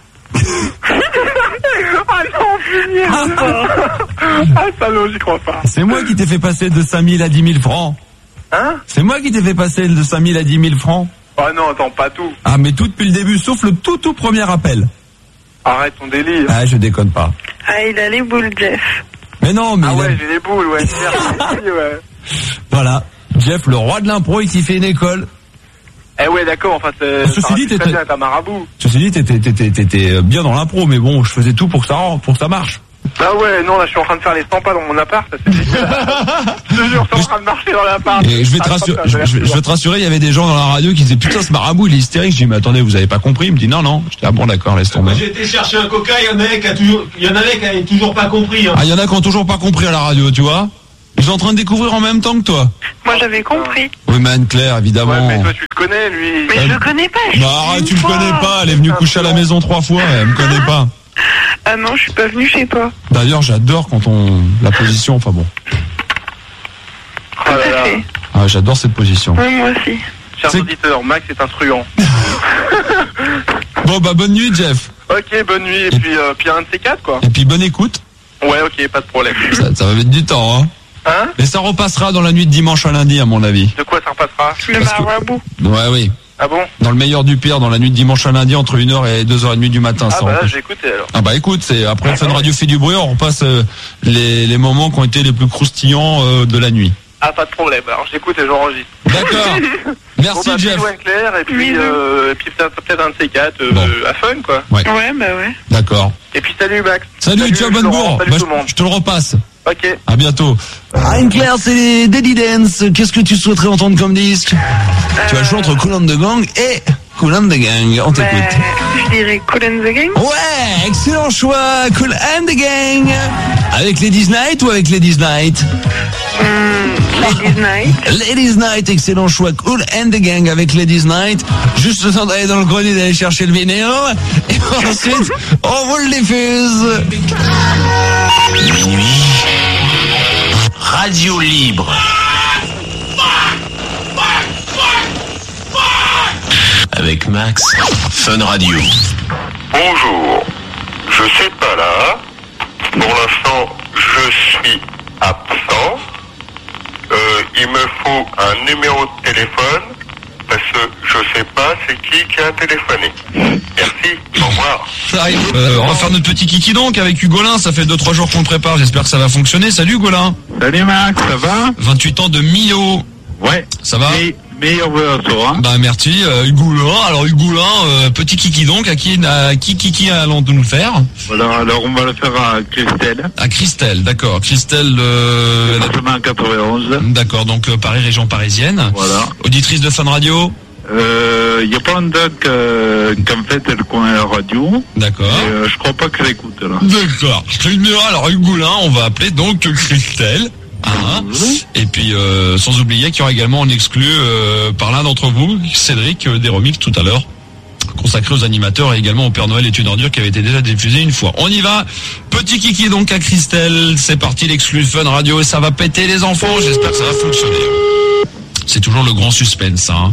P: Ah non, punaise. Ah salaud, j'y crois pas.
N: C'est moi qui t'ai fait passer de cinq mille à dix mille francs.
P: Hein?
N: C'est moi qui t'ai fait passer de cinq mille à dix mille francs.
P: Ah non, attends, pas tout.
N: Ah mais tout depuis le début, sauf le tout tout premier appel.
P: Arrête ton délire.
N: Ah je déconne pas.
C: Ah, il a les boules, Jeff.
N: Mais non, mais
P: Ah
N: il a-
P: ouais, j'ai les boules, ouais. Merci, ouais.
N: voilà. Jeff, le roi de l'impro, il s'y fait une école.
P: Eh ouais, d'accord, enfin c'est...
N: Ceci
P: ça
N: dit,
P: raconte très
N: t'étais-
P: bien, t'as marabout.
N: Ceci dit, t'étais, t'étais, t'étais bien dans l'impro, mais bon, je faisais tout pour que ça rentre, pour que ça marche.
P: Ah ouais, non, là, je suis en train de faire les cent pas dans mon appart, ça c'est dégueulasse. Je te jure, je suis en train de marcher dans l'appart.
N: Et je vais te
P: Ah,
N: rassurer,
P: ça,
N: je,
P: ça,
N: je- je vais te rassurer, il y avait des gens dans la radio qui disaient putain ce marabout il est hystérique. Je dis mais attendez, vous avez pas compris? Il me dit non non. Je dis ah bon d'accord, laisse tomber.
O: J'ai été chercher un coca, il y en avait qui a toujours, il y en avait qui a toujours pas compris. Hein.
N: Ah il y en a qui ont toujours pas compris à la radio, tu vois. Ils sont en train de découvrir en même temps que toi.
C: Moi j'avais compris.
N: Oui mais Anne-Claire évidemment.
P: Ouais, mais toi, tu le connais, lui.
C: Mais je le connais pas. je
N: Bah
C: suis
N: arrête,
C: une
N: tu le
C: fois.
N: connais pas. Elle est venue coucher à la maison trois fois. Elle me connaît pas.
C: Ah non, je suis pas venue chez toi.
N: D'ailleurs j'adore quand on la position. Enfin bon.
P: Oh là là.
N: Ah, j'adore cette position.
C: Oui, moi aussi.
P: Chers auditeurs, Max est instruant.
N: Bon bah bonne nuit Jeff.
P: Ok, bonne nuit, et puis, euh, puis un de ces quatre, quoi.
N: Et puis bonne écoute.
P: Ouais, ok, pas de problème.
N: Ça, ça va mettre du temps hein.
P: Hein?
N: Et ça repassera dans la nuit de dimanche à lundi à mon avis.
P: De quoi ça repassera?
C: Le marabout.
N: Ouais oui.
P: Ah bon?
N: Dans le meilleur du pire, dans la nuit de dimanche à lundi entre une heure et deux heures trente du matin.
P: Ah
N: ça
P: bah là,
N: repasse.
P: j'ai écouté alors.
N: Ah bah écoute, c'est après Fun Radio fait du bruit, on repasse euh, les, les moments qui ont été les plus croustillants euh, de la nuit.
P: Ah, pas de problème, alors j'écoute et j'enregistre.
N: D'accord. Merci
P: bon, bah,
N: Jeff.
P: bisous, Anne-Claire, et puis,
C: Bisous.
P: euh, et puis peut-être peut-être un de ces quatre euh,
N: Bon.
P: à fun, quoi.
N: Ouais.
C: Ouais, bah ouais.
N: D'accord.
P: Et puis salut, Max.
N: Salut, ciao bonne
P: Laurent,
N: bourre.
P: salut
N: Bah,
P: tout le monde.
N: je, je te le repasse.
P: Ok.
N: À bientôt. Anne-Claire, c'est les Daddy Dance. Qu'est-ce que tu souhaiterais entendre comme disque? Tu as le choix entre Cool and the Gang et Cool and the Gang. On
C: Bah,
N: t'écoute.
C: je dirais Cool and the Gang.
N: Ouais, excellent choix. Cool and the Gang. Avec Ladies Night ou avec Ladies Night?
C: Hum, Ladies Night.
N: Ladies Night, excellent choix. Cool and the Gang avec Ladies Night. Juste le temps d'aller dans le grenier, d'aller chercher le vinyle. Et ensuite, on vous le diffuse.
R: Minuit. Radio libre. Avec Max. Fun Radio.
S: Bonjour, je suis pas là. Pour l'instant, je suis absent. Euh, il me faut un numéro de téléphone parce que je sais pas c'est qui qui a téléphoné. Merci, au revoir.
N: Ça arrive. Euh, on va faire notre petit kiki donc avec Hugolin. Ça fait deux trois jours qu'on le prépare. J'espère que ça va fonctionner. Salut Hugolin.
T: Salut Max, ça va?
N: vingt-huit ans de Millau.
T: Ouais.
N: Ça va?
T: Mais, meilleur vœu à toi. Hein.
N: Bah merci euh, Hugolin. Alors Hugolin, euh, petit kiki donc. À qui, à qui kiki allons-nous le faire?
T: Voilà, alors on va le faire à Christelle.
N: À Christelle, d'accord. Christelle, euh,
T: Chemin quatre-vingt-onze.
N: d'accord. Donc euh, Paris, région parisienne.
T: Voilà.
N: Auditrice de Fun Radio.
T: Euh, il y a pas longtemps que- qu'en fait elle connaît la radio.
N: D'accord.
T: Et, euh, je crois pas qu'elle écoute là.
N: D'accord. Très bien. Alors Hugolin, on va appeler donc Christelle. Hein. Et puis euh, sans oublier qu'il y aura également en exclu euh, par l'un d'entre vous, Cédric, euh, des remixes tout à l'heure, consacré aux animateurs et également au Père Noël est une ordure qui avait été déjà diffusé une fois. On y va. Petit kiki donc à Christelle. C'est parti, l'exclu Fun Radio et ça va péter les enfants. J'espère que ça va fonctionner. C'est toujours le grand suspense. Hein.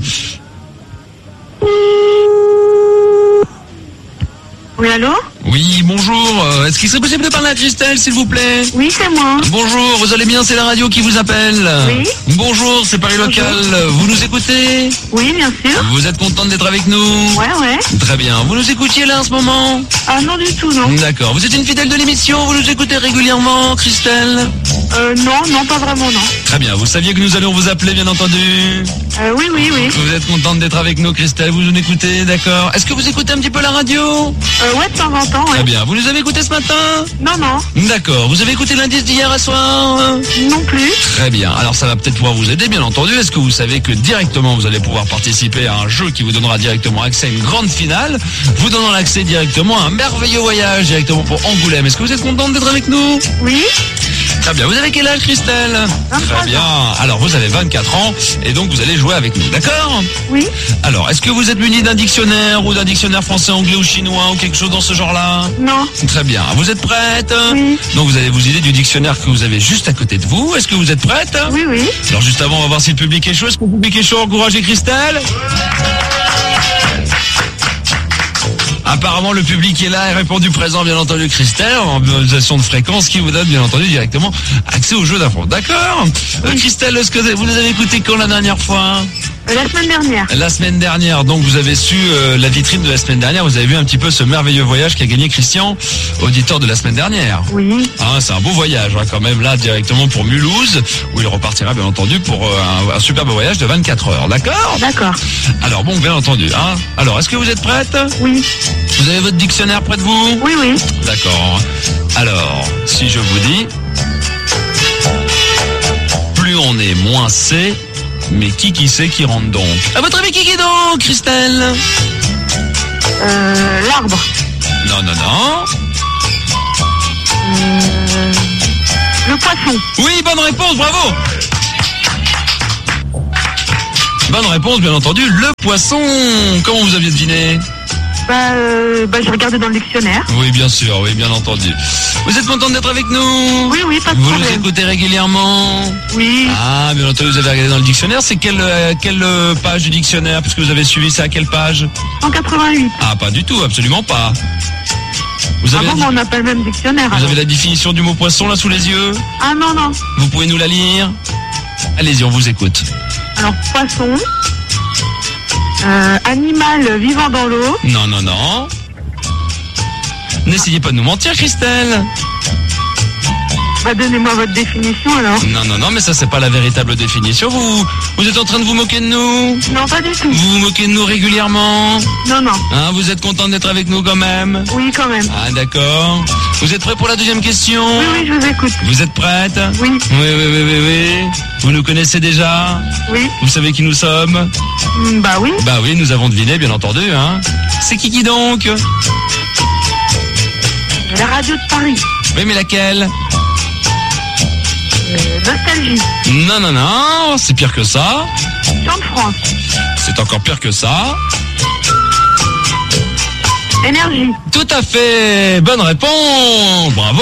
C: Oui, allô?
N: Oui, bonjour. Euh, Est-ce qu'il serait possible de parler à Christelle, s'il vous plaît?
C: Oui, c'est moi.
N: Bonjour, vous allez bien? C'est la radio qui vous appelle.
C: Oui.
N: Bonjour, c'est Paris Local. Vous nous écoutez?
C: Oui, bien sûr.
N: Vous êtes contente d'être avec nous?
C: Ouais, ouais.
N: Très bien. Vous nous écoutiez là en ce moment?
C: Ah non, du tout, non.
N: D'accord. Vous êtes une fidèle de l'émission? Vous nous écoutez régulièrement, Christelle?
C: Euh, non, non, pas vraiment, non.
N: Très bien. Vous saviez que nous allions vous appeler, bien entendu?
C: Euh, oui, oui, oui.
N: Vous êtes contente d'être avec nous, Christelle? Vous nous écoutez? D'accord. Est-ce que vous écoutez un petit peu la radio?
C: Euh, ouais, de temps en temps, ouais.
N: Très bien. Vous nous avez écouté ce matin?
C: Non, non.
N: D'accord. Vous avez écouté l'indice d'hier à soir?
C: Non plus.
N: Très bien. Alors ça va peut-être pouvoir vous aider, bien entendu. Est-ce que vous savez que directement vous allez pouvoir participer à un jeu qui vous donnera directement accès à une grande finale, vous donnant l'accès directement à un merveilleux voyage directement pour Angoulême. Est-ce que vous êtes contente d'être avec nous?
C: Oui.
N: Très bien. Vous avez quel âge, Christelle? Très bien. Alors vous avez vingt-quatre ans et donc vous allez jouer avec nous, d'accord?
C: Oui.
N: Alors, est-ce que vous êtes muni d'un dictionnaire ou d'un dictionnaire français, anglais ou chinois ou quelque chose dans ce genre-là?
C: Non.
N: Très bien. Vous êtes prête?
C: Oui.
N: Donc vous allez vous aider du dictionnaire que vous avez juste à côté de vous. Est-ce que vous êtes prête?
C: Oui, oui.
N: Alors juste avant, on va voir si le public est chaud. Est-ce que le public est chaud? Encouragez Christelle. Apparemment, le public est là et répondu présent, bien entendu, Christelle, en modulation de fréquence qui vous donne, bien entendu, directement accès au jeu d'info. D'accord? Euh, Christelle, est-ce que vous nous avez écouté quand la dernière fois?
C: Euh, la semaine dernière.
N: La semaine dernière, donc vous avez su euh, la vitrine de la semaine dernière, vous avez vu un petit peu ce merveilleux voyage qu'a gagné Christian, auditeur de la semaine dernière.
C: Oui.
N: Hein, c'est un beau voyage, hein, quand même, là, directement pour Mulhouse, où il repartira, bien entendu, pour euh, un, un superbe voyage de vingt-quatre heures. D'accord?
C: D'accord.
N: Alors bon, bien entendu. Hein. Alors, est-ce que vous êtes prête?
C: Oui.
N: Vous avez votre dictionnaire près de vous?
C: Oui, oui.
N: D'accord.
B: Alors, si je vous dis, plus on est, moins c'est, mais qui qui c'est qui rentre donc? À votre avis, qui qui donc, Christelle?
C: Euh, l'arbre.
B: Non, non, non.
C: Euh, le poisson.
B: Oui, bonne réponse, bravo. Bonne réponse, bien entendu, le poisson. Comment vous aviez deviné?
C: Bah, euh, bah, j'ai regardé dans le dictionnaire.
B: Oui, bien sûr, oui, bien entendu. Vous êtes contente d'être avec nous?
C: Oui, oui, pas de
B: Vous
C: problème.
B: nous écoutez régulièrement?
C: Oui.
B: Ah, bien entendu, vous avez regardé dans le dictionnaire. C'est quelle, euh, quelle euh, page du dictionnaire? Puisque vous avez suivi ça à quelle page?
C: cent quatre-vingt-huit.
B: Ah, pas du tout, absolument pas. Vous avez,
C: ah bon,
B: la,
C: bah, on n'a pas le même dictionnaire.
B: vous
C: alors.
B: avez la définition du mot poisson là sous les yeux?
C: Ah non, non.
B: Vous pouvez nous la lire? Allez-y, on vous écoute.
C: Alors, poisson, euh, animal vivant dans l'eau.
B: Non, non, non. N'essayez pas de nous mentir, Christelle.
C: Bah, donnez-moi votre définition alors.
B: Non, non, non, mais ça, c'est pas la véritable définition. Vous, vous êtes en train de vous moquer de nous?
C: Non, pas du tout.
B: Vous vous moquez de nous régulièrement?
C: Non, non.
B: Hein, vous êtes content d'être avec nous quand même?
C: Oui, quand même.
B: Ah, d'accord. Vous êtes prêts pour la deuxième question?
C: Oui, oui, je vous écoute.
B: Vous êtes prête?
C: Oui.
B: Oui, oui, oui, oui, oui. Vous nous connaissez déjà?
C: Oui.
B: Vous savez qui nous sommes?
C: Mm, Bah oui.
B: Bah oui, nous avons deviné, bien entendu, hein. C'est qui qui donc?
C: La radio de Paris.
B: Oui, mais laquelle?
C: Euh, nostalgie.
B: Non, non, non, c'est pire que ça.
C: Chant de France.
B: C'est encore pire que ça.
C: Énergie.
B: Tout à fait. Bonne réponse. Bravo.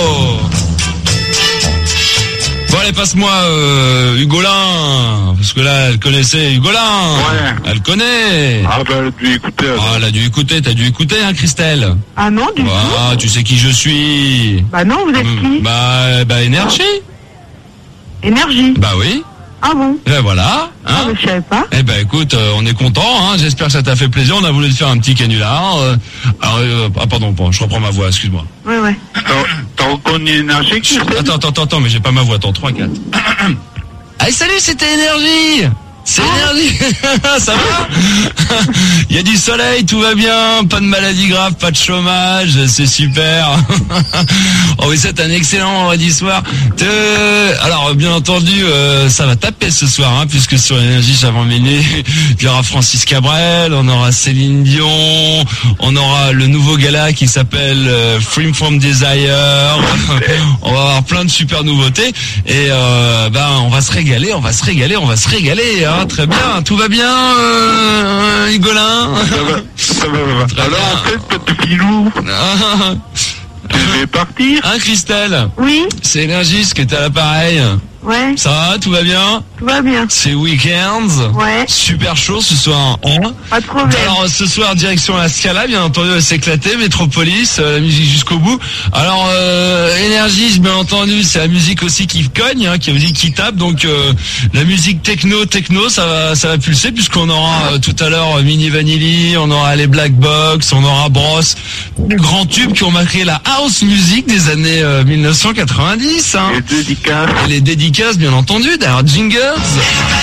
B: Bon, allez, passe-moi euh, Hugolin. Parce que là, elle connaissait Hugolin.
T: Ouais.
B: Elle connaît.
T: Ah bah elle a dû écouter. alors.
B: Ah, elle a dû écouter. T'as dû écouter, hein, Christelle?
C: Ah non, du tout.
B: Ah, tu sais qui je suis.
C: Bah non, vous êtes qui?
B: Bah, bah, énergie.
C: Énergie.
B: Bah oui.
C: Ah bon?
B: Et voilà.
C: Ah,
B: Hein.
C: bah, je savais pas.
B: Eh ben écoute, euh, on est content, hein. J'espère que ça t'a fait plaisir. On a voulu te faire un petit canular. Euh, alors, euh, ah pardon, bon, je reprends ma voix, excuse-moi.
C: Ouais, ouais.
T: T'as reconnu énergie?
B: Attends, attends, attends, attends, mais j'ai pas ma voix. Attends, trois, quatre. Allez, salut, c'était Énergie. C'est Énergie. Ça va? Il y a du soleil, tout va bien, pas de maladie grave, pas de chômage, c'est super. Oh oui, c'est un excellent vendredi soir. Te- Alors, bien entendu, euh, ça va taper ce soir, hein, puisque sur Énergie, avant minuit, il y aura Francis Cabrel, on aura Céline Dion, on aura le nouveau gala qui s'appelle euh, Free From Desire. On va avoir plein de super nouveautés et euh, ben on va se régaler, on va se régaler, on va se régaler. Hein, très bien, tout va bien, euh, Hugolin?
T: Ça va, ça va, ça va.
B: Très
T: Alors
B: bien.
T: en fait, petit filou, tu devais partir?
B: Hein, Christelle?
C: Oui.
B: C'est Énergis qui est à l'appareil.
C: Ouais.
B: Ça va, tout va bien?
C: Tout va bien.
B: C'est Weekends.
C: Ouais.
B: Super chaud ce soir. Hein.
C: Pas de problème.
B: Alors ce soir direction la Scala, bien entendu, elle s'éclater, Métropolis, euh, la musique jusqu'au bout. Alors euh, Énergie, bien entendu, c'est la musique aussi qui cogne, hein, qui est la musique qui tape. Donc euh, la musique techno, techno, ça va, ça va pulser puisqu'on aura euh, tout à l'heure euh, Mini Vanilli, on aura les Black Box, on aura Bros, les grands tubes qui ont marqué la house music des années euh, mille neuf cent quatre-vingt-dix. Hein.
T: Les dédicaces.
B: Et les dédicaces, bien entendu, d'ailleurs Jingers.